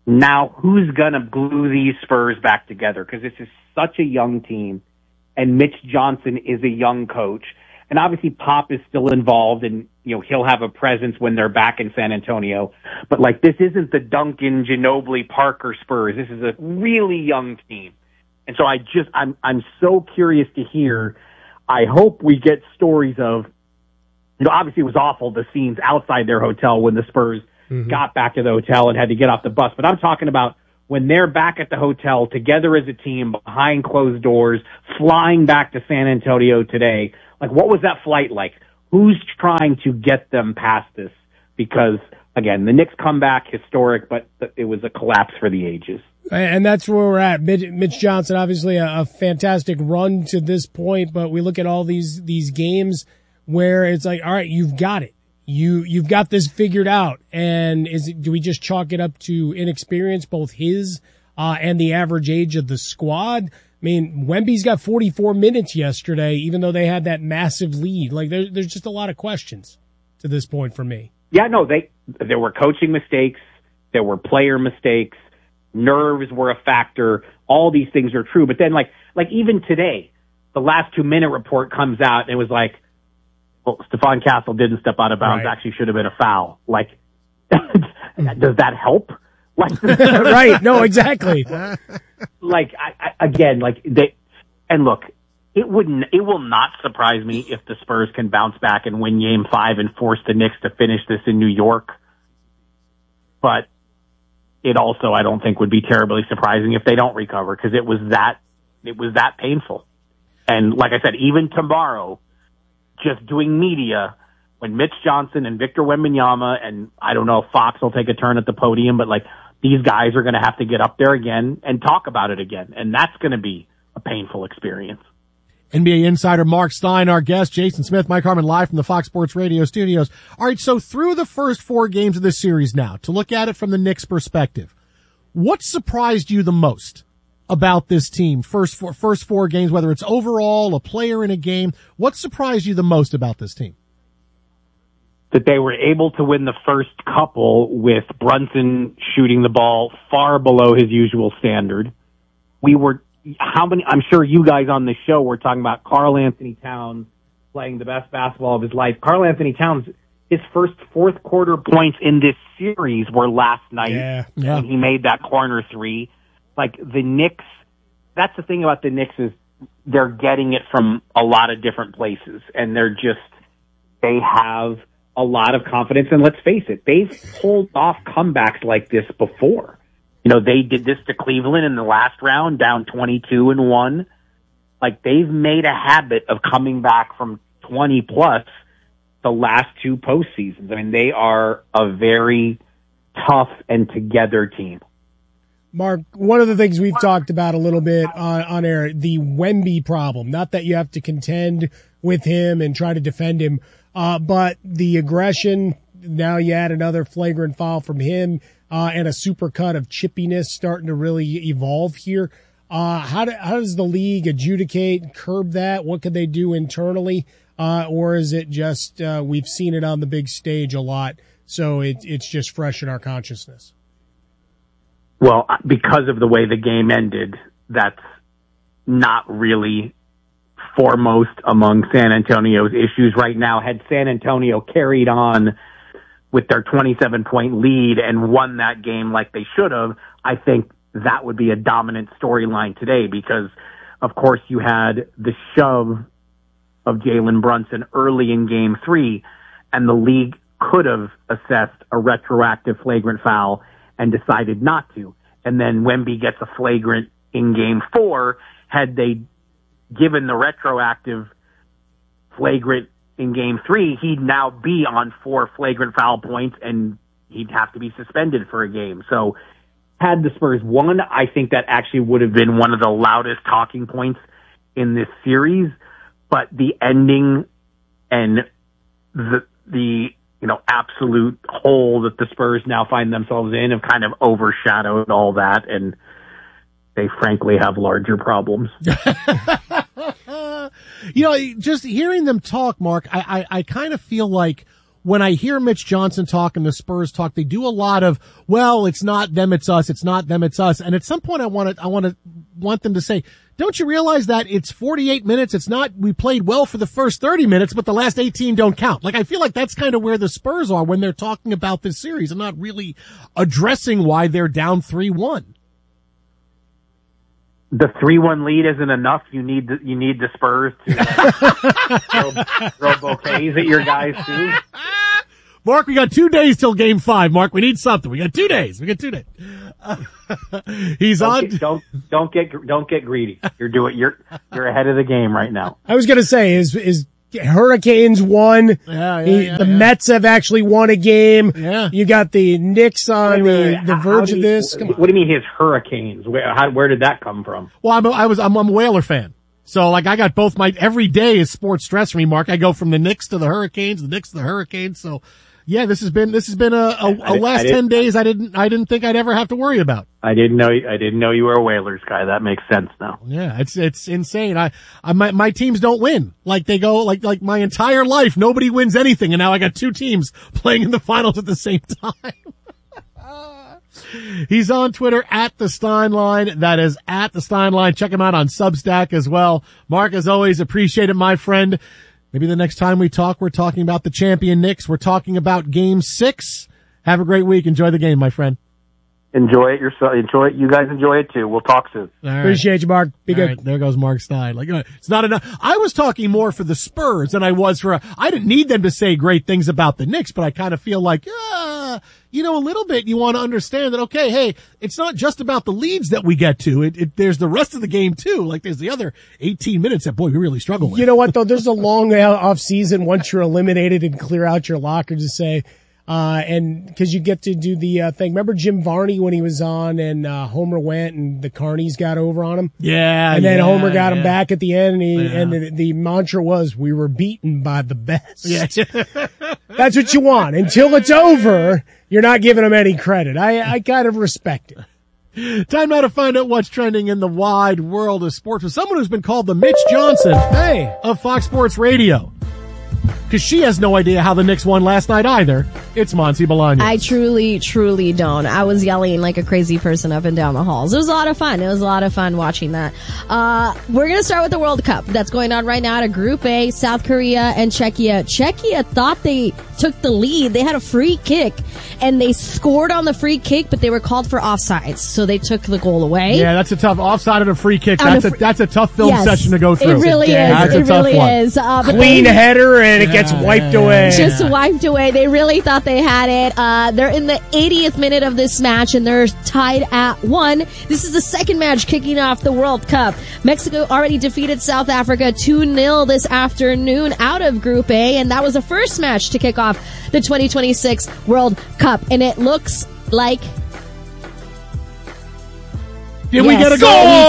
Speaker 16: Now, who's going to glue these Spurs back together? Because this is such a young team, and Mitch Johnson is a young coach. And obviously Pop is still involved, and, you know, he'll have a presence when they're back in San Antonio. But, like, this isn't the Duncan, Ginobili, Parker Spurs. This is a really young team. And so I'm so curious to hear. I hope we get stories of, you know, obviously it was awful, the scenes outside their hotel when the Spurs got back to the hotel and had to get off the bus. But I'm talking about when they're back at the hotel together as a team behind closed doors, flying back to San Antonio today. Like, what was that flight like? Who's trying to get them past this? Because, again, the Knicks comeback, historic, but it was a collapse for the ages.
Speaker 4: And that's where we're at. Mitch Johnson, obviously a fantastic run to this point, but we look at all these games where it's like, all right, you've got it. You've got this figured out. And do we just chalk it up to inexperience, both his and the average age of the squad? I mean, Wemby's got 44 minutes yesterday, even though they had that massive lead. Like, there's just a lot of questions to this point for me.
Speaker 16: Yeah, no, there were coaching mistakes. There were player mistakes. Nerves were a factor. All these things are true. But then, like even today, the last 2-minute report comes out and it was like, well, Stephon Castle didn't step out of bounds.
Speaker 4: Right.
Speaker 16: Actually should have been a foul. Like, does that help? Like,
Speaker 4: right. No, exactly.
Speaker 16: Like, and look, it will not surprise me if the Spurs can bounce back and win Game 5 and force the Knicks to finish this in New York. But it also, I don't think, would be terribly surprising if they don't recover, because it was that painful. And like I said, even tomorrow, just doing media, when Mitch Johnson and Victor Wembanyama, and I don't know if Fox will take a turn at the podium, but like, these guys are going to have to get up there again and talk about it again. And that's going to be a painful experience.
Speaker 3: NBA insider Mark Stein, our guest, Jason Smith, Mike Harmon, live from the Fox Sports Radio studios. All right, so through the first 4 games of this series now, to look at it from the Knicks' perspective, what surprised you the most about this team? First 4 games, whether it's overall, a player in a game, what surprised you the most about this team?
Speaker 16: That they were able to win the first couple with Brunson shooting the ball far below his usual standard. I'm sure you guys on the show were talking about Karl Anthony Towns playing the best basketball of his life. Karl Anthony Towns, his first fourth quarter points in this series were last night when he made that corner 3. Like, the Knicks, that's the thing about the Knicks, is they're getting it from a lot of different places, and they have a lot of confidence. And let's face it, they've pulled off comebacks like this before. You know, they did this to Cleveland in the last round, down 22-1. Like, they've made a habit of coming back from 20 plus the last 2 postseasons. I mean, they are a very tough and together team.
Speaker 4: Mark, one of the things we've talked about a little bit on air, the Wemby problem. Not that you have to contend with him and try to defend him, but the aggression. Now you add another flagrant foul from him, and a supercut of chippiness starting to really evolve here. How does the league adjudicate, curb that? What could they do internally? Or is it just, we've seen it on the big stage a lot, so it's just fresh in our consciousness?
Speaker 16: Well, because of the way the game ended, that's not really foremost among San Antonio's issues right now. Had San Antonio carried on with their 27-point lead and won that game like they should have, I think that would be a dominant storyline today, because, of course, you had the shove of Jalen Brunson early in Game 3, and the league could have assessed a retroactive flagrant foul and decided not to. And then Wemby gets a flagrant in Game 4. Had they given the retroactive flagrant in Game 3, he'd now be on 4 flagrant foul points, and he'd have to be suspended for a game. So had the Spurs won, I think that actually would have been one of the loudest talking points in this series. But the ending and the absolute hole that the Spurs now find themselves in have kind of overshadowed all that, and they frankly have larger problems.
Speaker 3: Just hearing them talk, Mark, I kind of feel like when I hear Mitch Johnson talk and the Spurs talk, they do a lot of, well, it's not them, it's us. It's not them, it's us. And at some point I want them to say, don't you realize that it's 48 minutes? It's not, we played well for the first 30 minutes, but the last 18 don't count. Like, I feel like that's kind of where the Spurs are when they're talking about this series and not really addressing why they're down 3-1.
Speaker 16: The 3-1 lead isn't enough. You need the Spurs to throw bouquets at your guys too.
Speaker 3: Mark, we got 2 days till Game 5. Mark, we need something. We got 2 days. He's on.
Speaker 16: Don't get greedy. You're ahead of the game right now.
Speaker 4: I was gonna say is Hurricanes won. The Mets have actually won a game.
Speaker 3: Yeah.
Speaker 4: You got the Knicks on the verge of this.
Speaker 16: What do you mean his Hurricanes? Where did that come from?
Speaker 3: Well, I'm a Whaler fan. So like I got both every day is sports stress for me, Mark. I go from the Knicks to the Hurricanes, the Knicks to the Hurricanes. So yeah, this has been a last 10 days I didn't think I'd ever have to worry about.
Speaker 16: I didn't know you were a Whalers guy. That makes sense now.
Speaker 3: Yeah, it's insane. My teams don't win. Like they go like my entire life nobody wins anything, and now I got 2 teams playing in the finals at the same time. He's on Twitter at the Steinline. That is at the Steinline. Check him out on Substack as well. Mark, as always, appreciate it, my friend. Maybe the next time we talk, we're talking about the champion Knicks. We're talking about Game 6. Have a great week. Enjoy the game, my friend.
Speaker 16: Enjoy it yourself. Enjoy it. You guys enjoy it too. We'll talk soon.
Speaker 3: All right.
Speaker 4: Appreciate you, Mark. Be good.
Speaker 3: Right, there goes Mark Stein. Like, it's not enough. I was talking more for the Spurs than I was I didn't need them to say great things about the Knicks, but I kind of feel like, a little bit you want to understand that, okay, hey, it's not just about the leads that we get to. There's the rest of the game too. Like there's the other 18 minutes that, boy, we really struggle with.
Speaker 4: You know what though? There's a long off season once you're eliminated and clear out your locker to say, and cause you get to do the thing. Remember Jim Varney when he was on and, Homer went and the Carnies got over on him?
Speaker 3: Yeah.
Speaker 4: And then Homer got him back at the end and the mantra was, we were beaten by the best.
Speaker 3: Yeah.
Speaker 4: That's what you want. Until it's over, you're not giving them any credit. I kind of respect it.
Speaker 3: Time now to find out what's trending in the wide world of sports with someone who's been called the Mitch Johnson of Fox Sports Radio. Because she has no idea how the Knicks won last night either. It's Monty Bolaños.
Speaker 14: I truly don't. I was yelling like a crazy person up and down the halls. It was a lot of fun. It was a lot of fun watching that. We're going to start with the World Cup that's going on right now at a Group A, South Korea and Czechia. Czechia thought they took the lead. They had a free kick, and they scored on the free kick, but they were called for offsides, so they took the goal away.
Speaker 3: Yeah, that's a tough offside and a free kick. That's a tough film session to go through.
Speaker 14: It really is. It really is.
Speaker 4: Clean header, and it gets wiped away.
Speaker 14: Just wiped away. They really thought they had it. They're in the 80th minute of this match, and they're tied at 1. This is the second match kicking off the World Cup. Mexico already defeated South Africa 2-0 this afternoon out of Group A, and that was the first match to kick off the 2026 World Cup. And it looks like...
Speaker 3: Did we get a goal?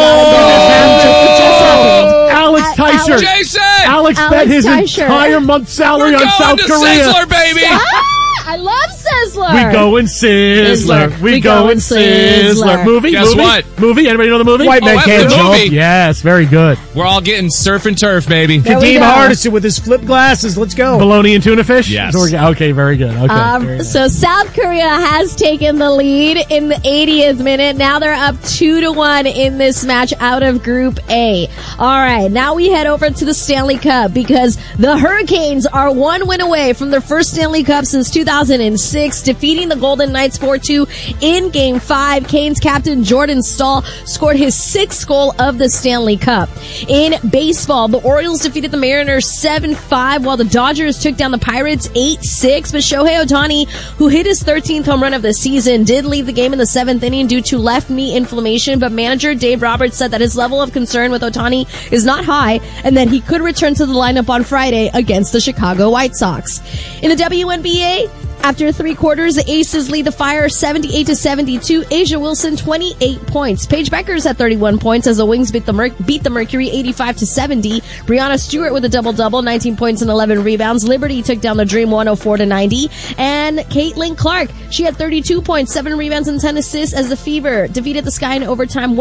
Speaker 3: Alex Teicher.
Speaker 15: Jason!
Speaker 3: Alex bet his entire month's salary on South Korea.
Speaker 15: Sizzler, baby!
Speaker 14: I love Sizzler.
Speaker 3: We go in Sizzler. We go in Sizzler. Movie?
Speaker 15: Guess what?
Speaker 3: Movie? Anybody know the movie?
Speaker 4: White Man Can't Jump.
Speaker 3: Yes, very good.
Speaker 15: We're all getting surf and turf, baby.
Speaker 4: Kadeem Hardison with his flip glasses. Let's go.
Speaker 3: Bologna and tuna fish?
Speaker 15: Yes.
Speaker 3: Okay, very good. Okay.
Speaker 14: So South Korea has taken the lead in the 80th minute. Now they're up 2-1 in this match out of Group A. All right, now we head over to the Stanley Cup because the Hurricanes are 1 win away from their first Stanley Cup since 2006, defeating the Golden Knights 4-2 in Game 5. Canes captain Jordan Staal scored his 6th goal of the Stanley Cup. In baseball, the Orioles defeated the Mariners 7-5, while the Dodgers took down the Pirates 8-6. But Shohei Ohtani, who hit his 13th home run of the season, did leave the game in the 7th inning due to left knee inflammation. But manager Dave Roberts said that his level of concern with Ohtani is not high and that he could return to the lineup on Friday against the Chicago White Sox. In the WNBA, After 3 quarters, the Aces lead the Fire 78-72. Asia Wilson, 28 points. Paige Beckers at 31 points as the Wings beat the Mercury 85-70. Brianna Stewart with a double-double, 19 points and 11 rebounds. Liberty took down the Dream 104-90. And Caitlin Clark, she had 32 points, 7 rebounds and 10 assists as the Fever defeated the Sky in overtime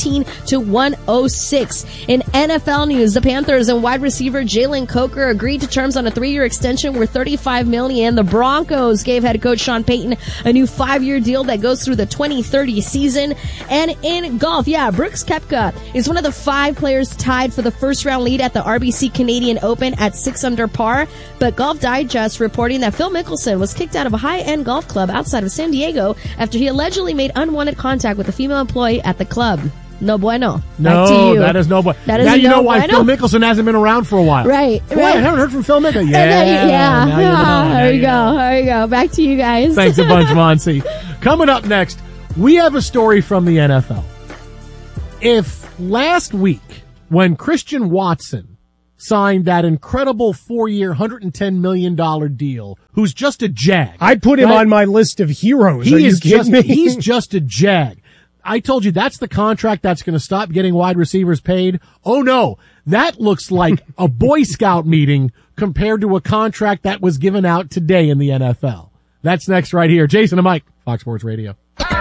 Speaker 14: 114-106. In NFL news, the Panthers and wide receiver Jalen Coker agreed to terms on a 3-year extension worth $35 million. The Broncos gave head coach Sean Payton a new 5-year deal that goes through the 2030 season. And in golf, Brooks Koepka is one of the 5 players tied for the first round lead at the RBC Canadian Open at 6 under par. But Golf Digest reporting that Phil Mickelson was kicked out of a high-end golf club outside of San Diego after he allegedly made unwanted contact with a female employee at the club. No bueno. Back to you.
Speaker 3: That is no bueno.
Speaker 14: That is
Speaker 3: now you
Speaker 14: no
Speaker 3: know why
Speaker 14: bueno.
Speaker 3: Phil Mickelson hasn't been around for a while.
Speaker 14: Right.
Speaker 3: Boy, I haven't heard from Phil Mickelson.
Speaker 14: There you go. Back to you guys.
Speaker 3: Thanks a bunch, Monsi. Coming up next, we have a story from the NFL. If last week, when Christian Watson signed that incredible 4-year, $110 million deal, who's just a jag.
Speaker 4: I put him on my list of heroes. Are you kidding me?
Speaker 3: He's just a jag. I told you that's the contract that's going to stop getting wide receivers paid. Oh no, that looks like a Boy Scout meeting compared to a contract that was given out today in the NFL. That's next right here. Jason and Mike, Fox Sports Radio.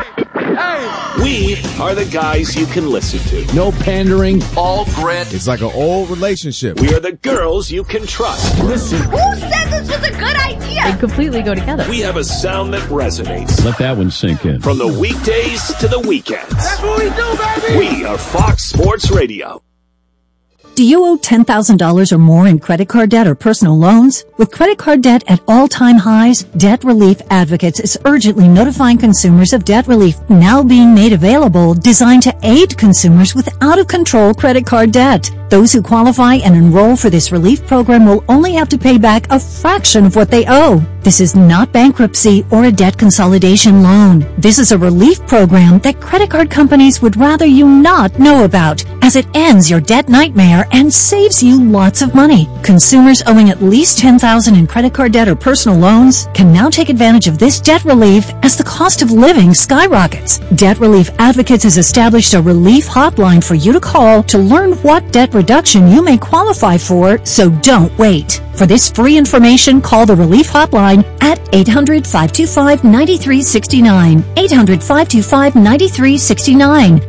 Speaker 1: We are the guys you can listen to.
Speaker 12: No pandering.
Speaker 1: All grit.
Speaker 10: It's like an old relationship.
Speaker 1: We are the girls you can trust. Listen.
Speaker 17: Who said this was a good idea?
Speaker 14: They completely go together.
Speaker 1: We have a sound that resonates.
Speaker 12: Let that one sink in.
Speaker 1: From the weekdays to the weekends.
Speaker 17: That's what we do, baby.
Speaker 1: We are Fox Sports Radio.
Speaker 18: Do you owe $10,000 or more in credit card debt or personal loans? With credit card debt at all-time highs, Debt Relief Advocates is urgently notifying consumers of debt relief now being made available, designed to aid consumers with out-of-control credit card debt. Those who qualify and enroll for this relief program will only have to pay back a fraction of what they owe. This is not bankruptcy or a debt consolidation loan. This is a relief program that credit card companies would rather you not know about, as it ends your debt nightmare and saves you lots of money. Consumers owing at least $10,000 in credit card debt or personal loans can now take advantage of this debt relief as the cost of living skyrockets. Debt Relief Advocates has established a relief hotline for you to call to learn what debt reduction you may qualify for, so don't wait. For this free information, call the Relief Hotline at 800-525-9369. 800-525-9369.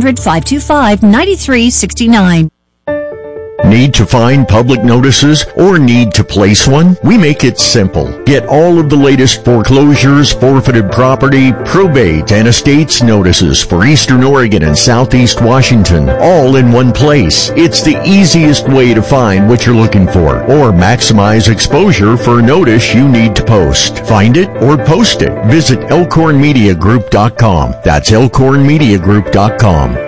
Speaker 18: 800-525-9369.
Speaker 19: Need to find public notices or need to place one? We make it simple. Get all of the latest foreclosures, forfeited property, probate, and estates notices for Eastern Oregon and Southeast Washington, all in one place. It's the easiest way to find what you're looking for or maximize exposure for a notice you need to post. Find it or post it. Visit elkhornmediagroup.com. That's elkhornmediagroup.com.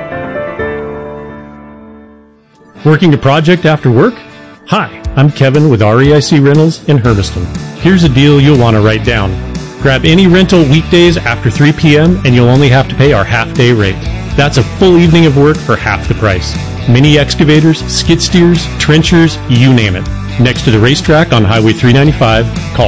Speaker 20: Working a project after work? Hi, I'm Kevin with REIC Rentals in Hermiston. Here's a deal you'll want to write down. Grab any rental weekdays after 3 p.m. and you'll only have to pay our half-day rate. That's a full evening of work for half the price. Mini excavators, skid steers, trenchers, you name it. Next to the racetrack on Highway 395, call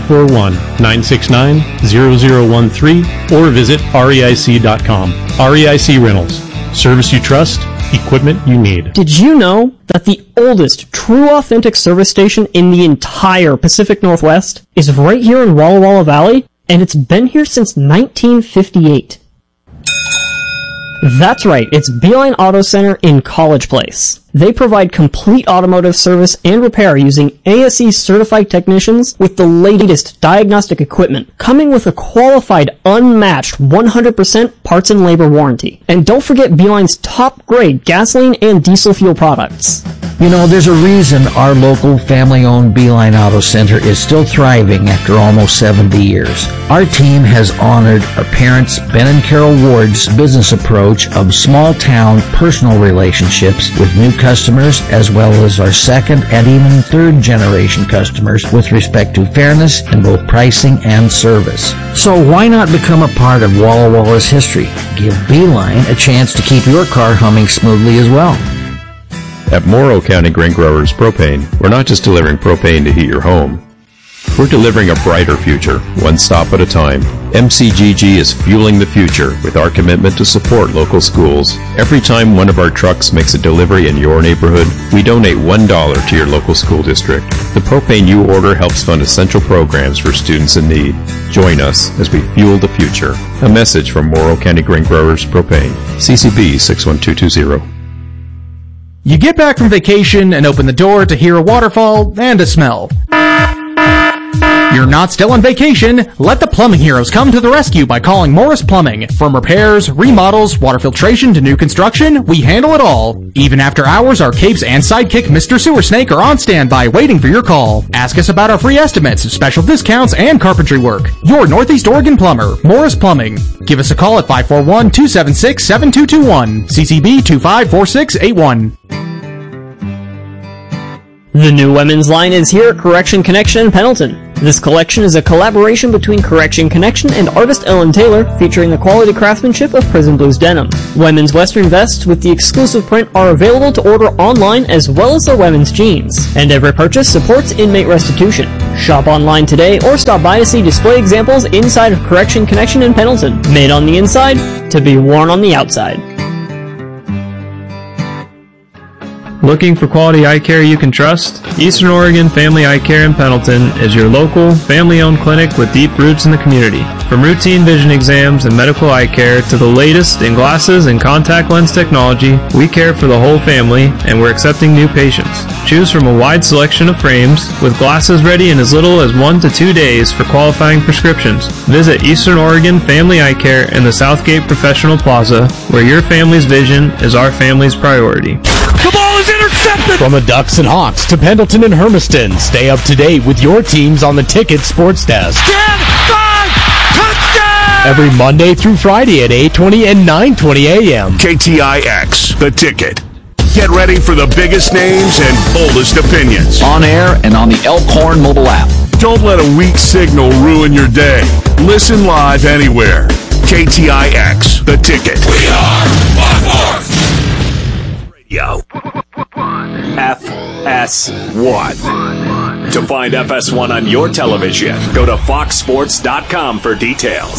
Speaker 20: 541-969-0013 or visit reic.com. REIC Rentals. Service you trust, equipment you need.
Speaker 21: Did you know that the oldest true authentic service station in the entire Pacific Northwest is right here in Walla Walla Valley? And it's been here since 1958. That's right, it's Beeline Auto Center in College Place. They provide complete automotive service and repair using ASE certified technicians with the latest diagnostic equipment, coming with a qualified, unmatched 100% parts and labor warranty. And don't forget Beeline's top grade gasoline and diesel fuel products.
Speaker 22: You know, there's a reason our local family-owned Beeline Auto Center is still thriving after almost 70 years. Our team has honored our parents, Ben and Carol Ward's business approach of small-town personal relationships with new customers, as well as our second and even third-generation customers with respect to fairness in both pricing and service. So why not become a part of Walla Walla's history? Give Beeline a chance to keep your car humming smoothly as well.
Speaker 23: At Morrow County Grain Growers Propane, we're not just delivering propane to heat your home.
Speaker 6: We're delivering a brighter future, one stop at a time. MCGG is fueling the future with our commitment to support local schools. Every time one of our trucks makes a delivery in your neighborhood, we donate $1 to your local school district. The propane you order helps fund essential programs for students in need. Join us as we fuel the future. A message from Morrow County Grain Growers Propane. CCB 61220.
Speaker 7: You get back from vacation and open the door to hear a waterfall and a smell. You're not still on vacation. Let the plumbing heroes come to the rescue by calling Morris Plumbing. From repairs, remodels, water filtration to new construction, we handle it all. Even after hours, our capes and sidekick Mr. Sewer Snake are on standby waiting for your call. Ask us about our free estimates, special discounts, and carpentry work. Your Northeast Oregon plumber, Morris Plumbing. Give us a call at 541-276-7221. CCB 254681.
Speaker 21: The new women's line is here at Correction Connection in Pendleton. This collection is a collaboration between Correction Connection and artist Ellen Taylor, featuring the quality craftsmanship of Prison Blues denim. Women's western vests with the exclusive print are available to order online, as well as their women's jeans. And every purchase supports inmate restitution. Shop online today or stop by to see display examples inside of Correction Connection in Pendleton. Made on the inside to be worn on the outside.
Speaker 23: Looking for quality eye care you can trust? Eastern Oregon Family Eye Care in Pendleton is your local, family-owned clinic with deep roots in the community. From routine vision exams and medical eye care to the latest in glasses and contact lens technology, we care for the whole family, and we're accepting new patients. Choose from a wide selection of frames, with glasses ready in as little as 1 to 2 days for qualifying prescriptions. Visit Eastern Oregon Family Eye Care in the Southgate Professional Plaza, where your family's vision is our family's priority.
Speaker 24: The ball is intercepted! From the Ducks and Hawks to Pendleton and Hermiston, stay up to date with your teams on the Ticket Sports Desk.
Speaker 17: 10, 5, touchdown!
Speaker 24: Every Monday through Friday at 8:20 and 9:20 a.m.
Speaker 1: KTIX, The Ticket. Get ready for the biggest names and boldest opinions.
Speaker 9: On air and on the Elkhorn mobile app.
Speaker 1: Don't let a weak signal ruin your day. Listen live anywhere. KTIX, The Ticket.
Speaker 17: We are Fox
Speaker 1: Yo.
Speaker 25: FS1. To find FS1 on your television, go to foxsports.com for details.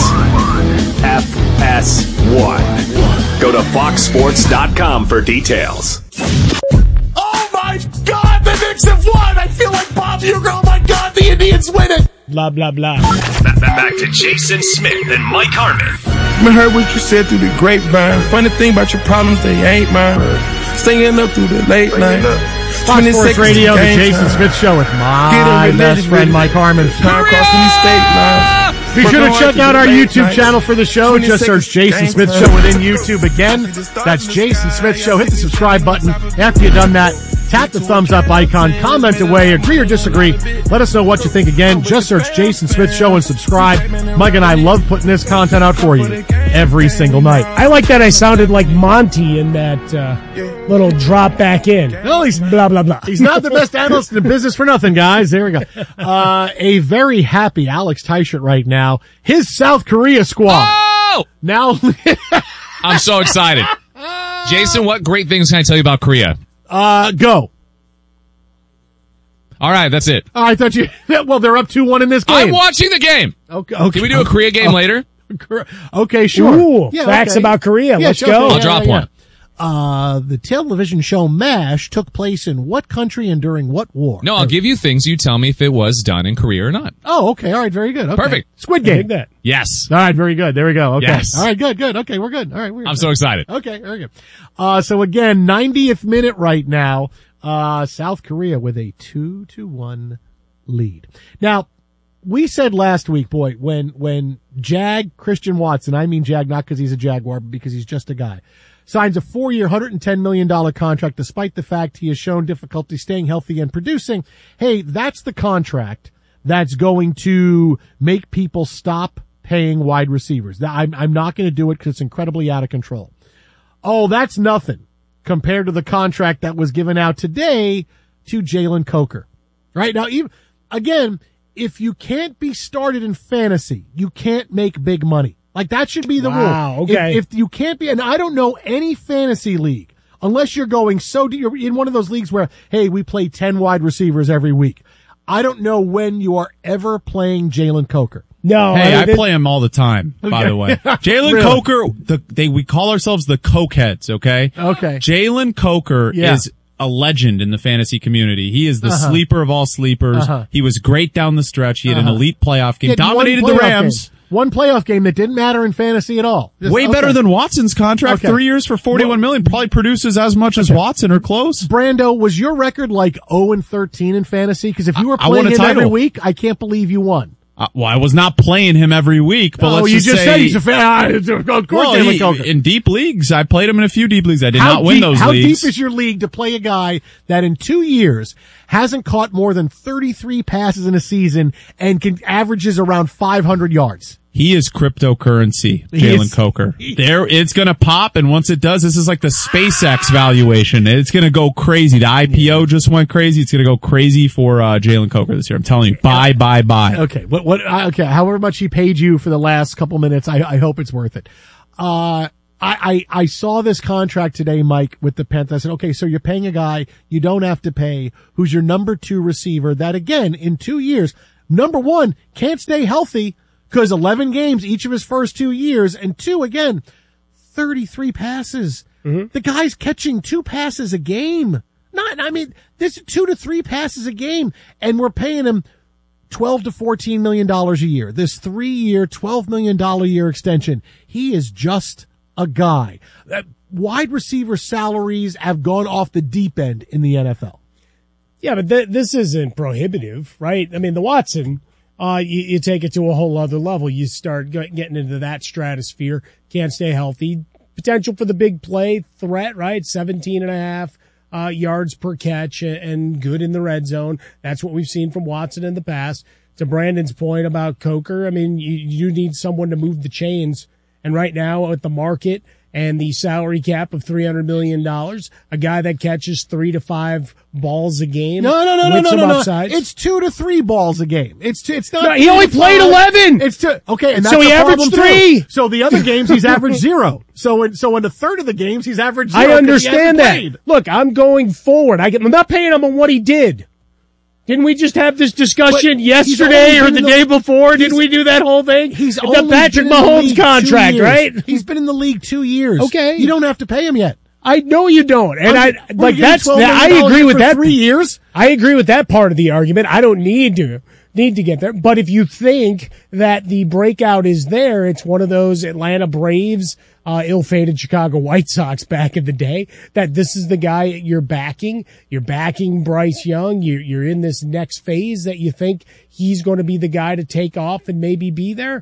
Speaker 25: FS1. Go to foxsports.com for details.
Speaker 17: Oh my God, the Knicks have won! I feel like Bob Uecker. Oh my God, the Indians win it!
Speaker 4: Blah, blah, blah.
Speaker 25: Back to Jason Smith and Mike Harmon.
Speaker 26: I heard what you said through the grapevine. Funny thing about your problems, they ain't mine. Staying up through the late night.
Speaker 4: Fox Sports Radio, the Jason Smith Show with my best friend Mike Harmon. Be sure to check out our YouTube channel for the show. Just search Jason Smith Show within YouTube. Again, that's Jason Smith Show. Hit the subscribe button. After you've done that, tap the thumbs up icon, comment away, agree or disagree. Let us know what you think. Again, just search Jason Smith Show and subscribe. Mike and I love putting this content out for you every single night. I like that I sounded like Monty in that little drop back in.
Speaker 3: No, he's
Speaker 4: blah, blah, blah.
Speaker 3: He's not the best analyst in the business for nothing, guys. There we go. A very happy Alex Teichert right now. His South Korea squad.
Speaker 15: Oh!
Speaker 3: Now.
Speaker 15: I'm so excited. Jason, what great things can I tell you about Korea?
Speaker 3: Go.
Speaker 15: All right, that's it.
Speaker 3: I thought you. Well, they're up 2-1 in this game.
Speaker 15: I'm watching the game.
Speaker 3: Okay.
Speaker 15: Can we do a Korea game later?
Speaker 3: Okay, sure.
Speaker 4: Ooh, facts about Korea. Let's go.
Speaker 15: I'll drop one.
Speaker 3: The television show MASH took place in what country and during what war?
Speaker 15: No, I'll give you things. You tell me if it was done in Korea or not.
Speaker 3: Oh, okay. All right. Very good. Okay.
Speaker 15: Perfect.
Speaker 3: Squid Game.
Speaker 4: I dig that.
Speaker 15: Yes.
Speaker 3: All right. Very good. There we go. Okay.
Speaker 15: Yes.
Speaker 3: All right. Good. Okay. We're good. All right.
Speaker 15: I'm so excited.
Speaker 3: Okay. Very good. So again, 90th minute right now. South Korea with a 2-1 lead. Now, we said last week, boy, when Christian Watson, I mean Jag, not because he's a Jaguar, but because he's just a guy, signs a 4-year, $110 million contract despite the fact he has shown difficulty staying healthy and producing. Hey, that's the contract that's going to make people stop paying wide receivers. I'm not going to do it because it's incredibly out of control. Oh, that's nothing compared to the contract that was given out today to Jalen Coker. Right? Now, again, if you can't be started in fantasy, you can't make big money. Like, that should be the rule.
Speaker 4: Okay.
Speaker 3: If you can't be, and I don't know any fantasy league, unless you're going you're in one of those leagues where, hey, we play 10 wide receivers every week. I don't know when you are ever playing Jalen Coker.
Speaker 4: No.
Speaker 2: Hey, I play him all the time, by the way. Jalen
Speaker 3: Really?
Speaker 2: Coker, we call ourselves the Cokeheads, okay?
Speaker 3: Okay.
Speaker 2: Jalen Coker is a legend in the fantasy community. He is the sleeper of all sleepers. He was great down the stretch. He had an elite playoff game. Dominated the Rams.
Speaker 3: One playoff game that didn't matter in fantasy at all.
Speaker 2: Way better than Watson's contract. 3 years for $41 million. Probably produces as much as Watson or close.
Speaker 3: Brando, was your record like 0-13 in fantasy? Because if you were playing him every week, I can't believe you won.
Speaker 2: Well, I was not playing him every week, but let's
Speaker 3: you
Speaker 2: just say,
Speaker 3: said he's a fan. Of course,
Speaker 2: in deep leagues, I played him in a few deep leagues. I did not win those
Speaker 3: leagues. How
Speaker 2: leagues.
Speaker 3: deep is your league to play a guy that in 2 years hasn't caught more than 33 passes in a season and averages around 500 yards?
Speaker 2: He is cryptocurrency, Jalen Coker. It's gonna pop, and once it does, this is like the SpaceX valuation. It's gonna go crazy. The IPO just went crazy. It's gonna go crazy for Jalen Coker this year. I'm telling you, buy.
Speaker 3: Okay, okay, however much he paid you for the last couple minutes, I hope it's worth it. I saw this contract today, Mike, with the Panthers. I said, okay, so you're paying a guy you don't have to pay, who's your number 2 receiver, that again, in 2 years, number 1, can't stay healthy, because 11 games each of his first 2 years, and 2, again, 33 passes. The guy's catching 2 passes a game. This is 2 to 3 passes a game, and we're paying him $12 to $14 million a year. This 3-year, $12 million a year extension. He is just a guy. Wide receiver salaries have gone off the deep end in the NFL.
Speaker 4: Yeah, but this isn't prohibitive, right? I mean, the Watson, you take it to a whole other level. You start getting into that stratosphere. Can't stay healthy. Potential for the big play threat, right? 17.5 yards per catch and good in the red zone. That's what we've seen from Watson in the past. To Brandon's point about Coker, I mean, you need someone to move the chains. And right now at the market and the salary cap of $300 million, a guy that catches 3 to 5 balls a game.
Speaker 3: No.
Speaker 4: Upsides.
Speaker 3: It's 2 to 3 balls a game. It's not.
Speaker 4: No, he only played 11.
Speaker 3: It's 2. Okay, and that's
Speaker 4: so he averaged 3.
Speaker 3: So the other games he's averaged 0. So in a third of the games he's averaged 0.
Speaker 4: I understand that. Look, I'm going forward. I'm not paying him on what he did. Didn't we just have this discussion yesterday or the day before? Didn't we do that whole thing?
Speaker 3: He's
Speaker 4: the Patrick Mahomes contract, right?
Speaker 3: He's been in the league 2 years.
Speaker 4: Okay.
Speaker 3: You don't have to pay him yet.
Speaker 4: I know you don't. And I agree with that.
Speaker 3: 3 years.
Speaker 4: I agree with that part of the argument. I don't need to get there. But if you think that the breakout is there, it's one of those Atlanta Braves, ill-fated Chicago White Sox back in the day, that this is the guy you're backing. You're backing Bryce Young. You're in this next phase that you think he's going to be the guy to take off and maybe be there.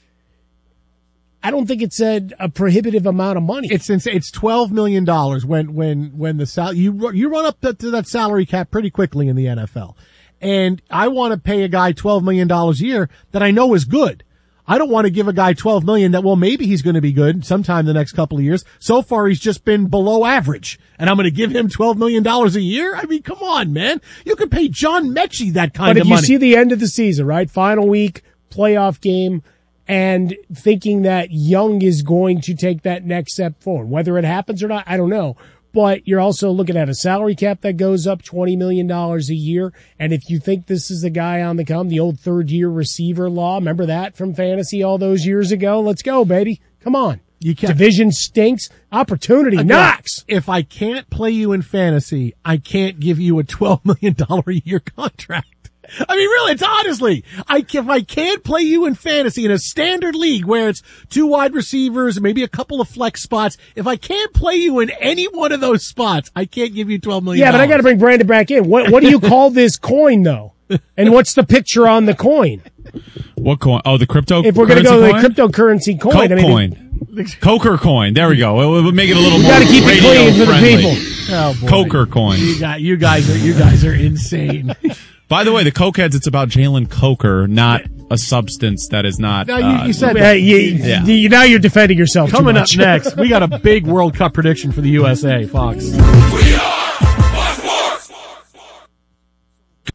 Speaker 4: I don't think it's a prohibitive amount of money.
Speaker 3: It's $12 million when the you run up to that salary cap pretty quickly in the NFL. And I want to pay a guy $12 million a year that I know is good. I don't want to give a guy $12 million that, well, maybe he's going to be good sometime the next couple of years. So far, he's just been below average. And I'm going to give him $12 million a year? I mean, come on, man. You could pay John Mechie that kind of money.
Speaker 4: But if you see the end of the season, right? Final week, playoff game, and thinking that Young is going to take that next step forward. Whether it happens or not, I don't know. But you're also looking at a salary cap that goes up $20 million a year. And if you think this is the guy on the come, the old third-year receiver law, remember that from fantasy all those years ago? Let's go, baby. Come on. Division stinks. Opportunity knocks.
Speaker 3: If I can't play you in fantasy, I can't give you a $12 million a year contract. I mean, really, it's honestly, if I can't play you in fantasy in a standard league where it's 2 wide receivers, maybe a couple of flex spots, if I can't play you in any one of those spots, I can't give you $12 million.
Speaker 4: Yeah, but I got to bring Brandon back in. What do you call this coin, though? And what's the picture on the coin?
Speaker 2: What coin? Oh, the crypto.
Speaker 4: If we're going to go to the cryptocurrency coin,
Speaker 2: coin. Coker coin. There we go. We'll make it a little more.
Speaker 4: Got to keep it clean for the people.
Speaker 3: Oh, boy.
Speaker 2: Coker coin.
Speaker 3: You guys are insane.
Speaker 2: By the way, the Cokeheads, it's about Jalen Coker, not a substance that is not.
Speaker 3: No, you said
Speaker 4: now you're defending yourself.
Speaker 3: Coming up next, we got a big World Cup prediction for the USA, Fox.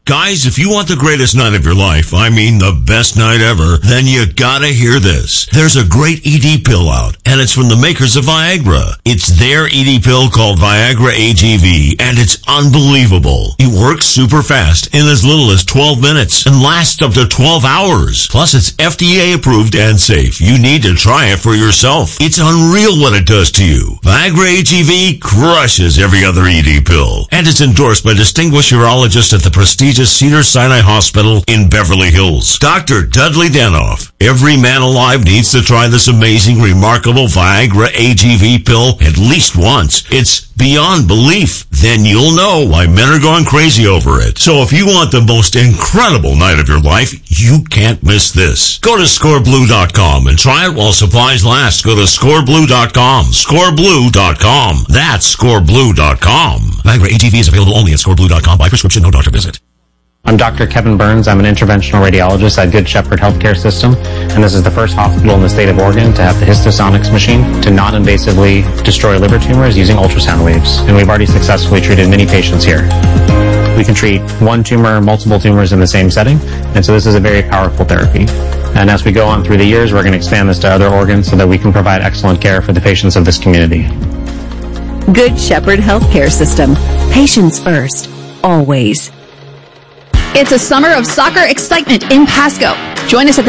Speaker 5: Guys, if you want the greatest night of your life, I mean the best night ever, then you gotta hear this. There's a great ED pill out, and it's from the makers of Viagra. It's their ED pill called Viagra AGV, and it's unbelievable. It works super fast in as little as 12 minutes and lasts up to 12 hours. Plus, it's FDA approved and safe. You need to try it for yourself. It's unreal what it does to you. Viagra AGV crushes every other ED pill, and it's endorsed by distinguished urologists at the prestigious Cedars-Sinai Hospital in Beverly Hills. Dr. Dudley Danoff. Every man alive needs to try this amazing, remarkable Viagra AGV pill at least once. It's beyond belief. Then you'll know why men are going crazy over it. So if you want the most incredible night of your life, you can't miss this. Go to scoreblue.com and try it while supplies last. Go to scoreblue.com. Scoreblue.com. That's scoreblue.com. Viagra AGV is available only at scoreblue.com by prescription, no doctor visit.
Speaker 8: I'm Dr. Kevin Burns. I'm an interventional radiologist at Good Shepherd Healthcare System, and this is the first hospital in the state of Oregon to have the Histosonics machine to non-invasively destroy liver tumors using ultrasound waves. And we've already successfully treated many patients here. We can treat one tumor, multiple tumors in the same setting, and so this is a very powerful therapy. And as we go on through the years, we're going to expand this to other organs so that we can provide excellent care for the patients of this community.
Speaker 10: Good Shepherd Healthcare System. Patients first. Always.
Speaker 11: It's a summer of soccer excitement in Pasco. Join us at the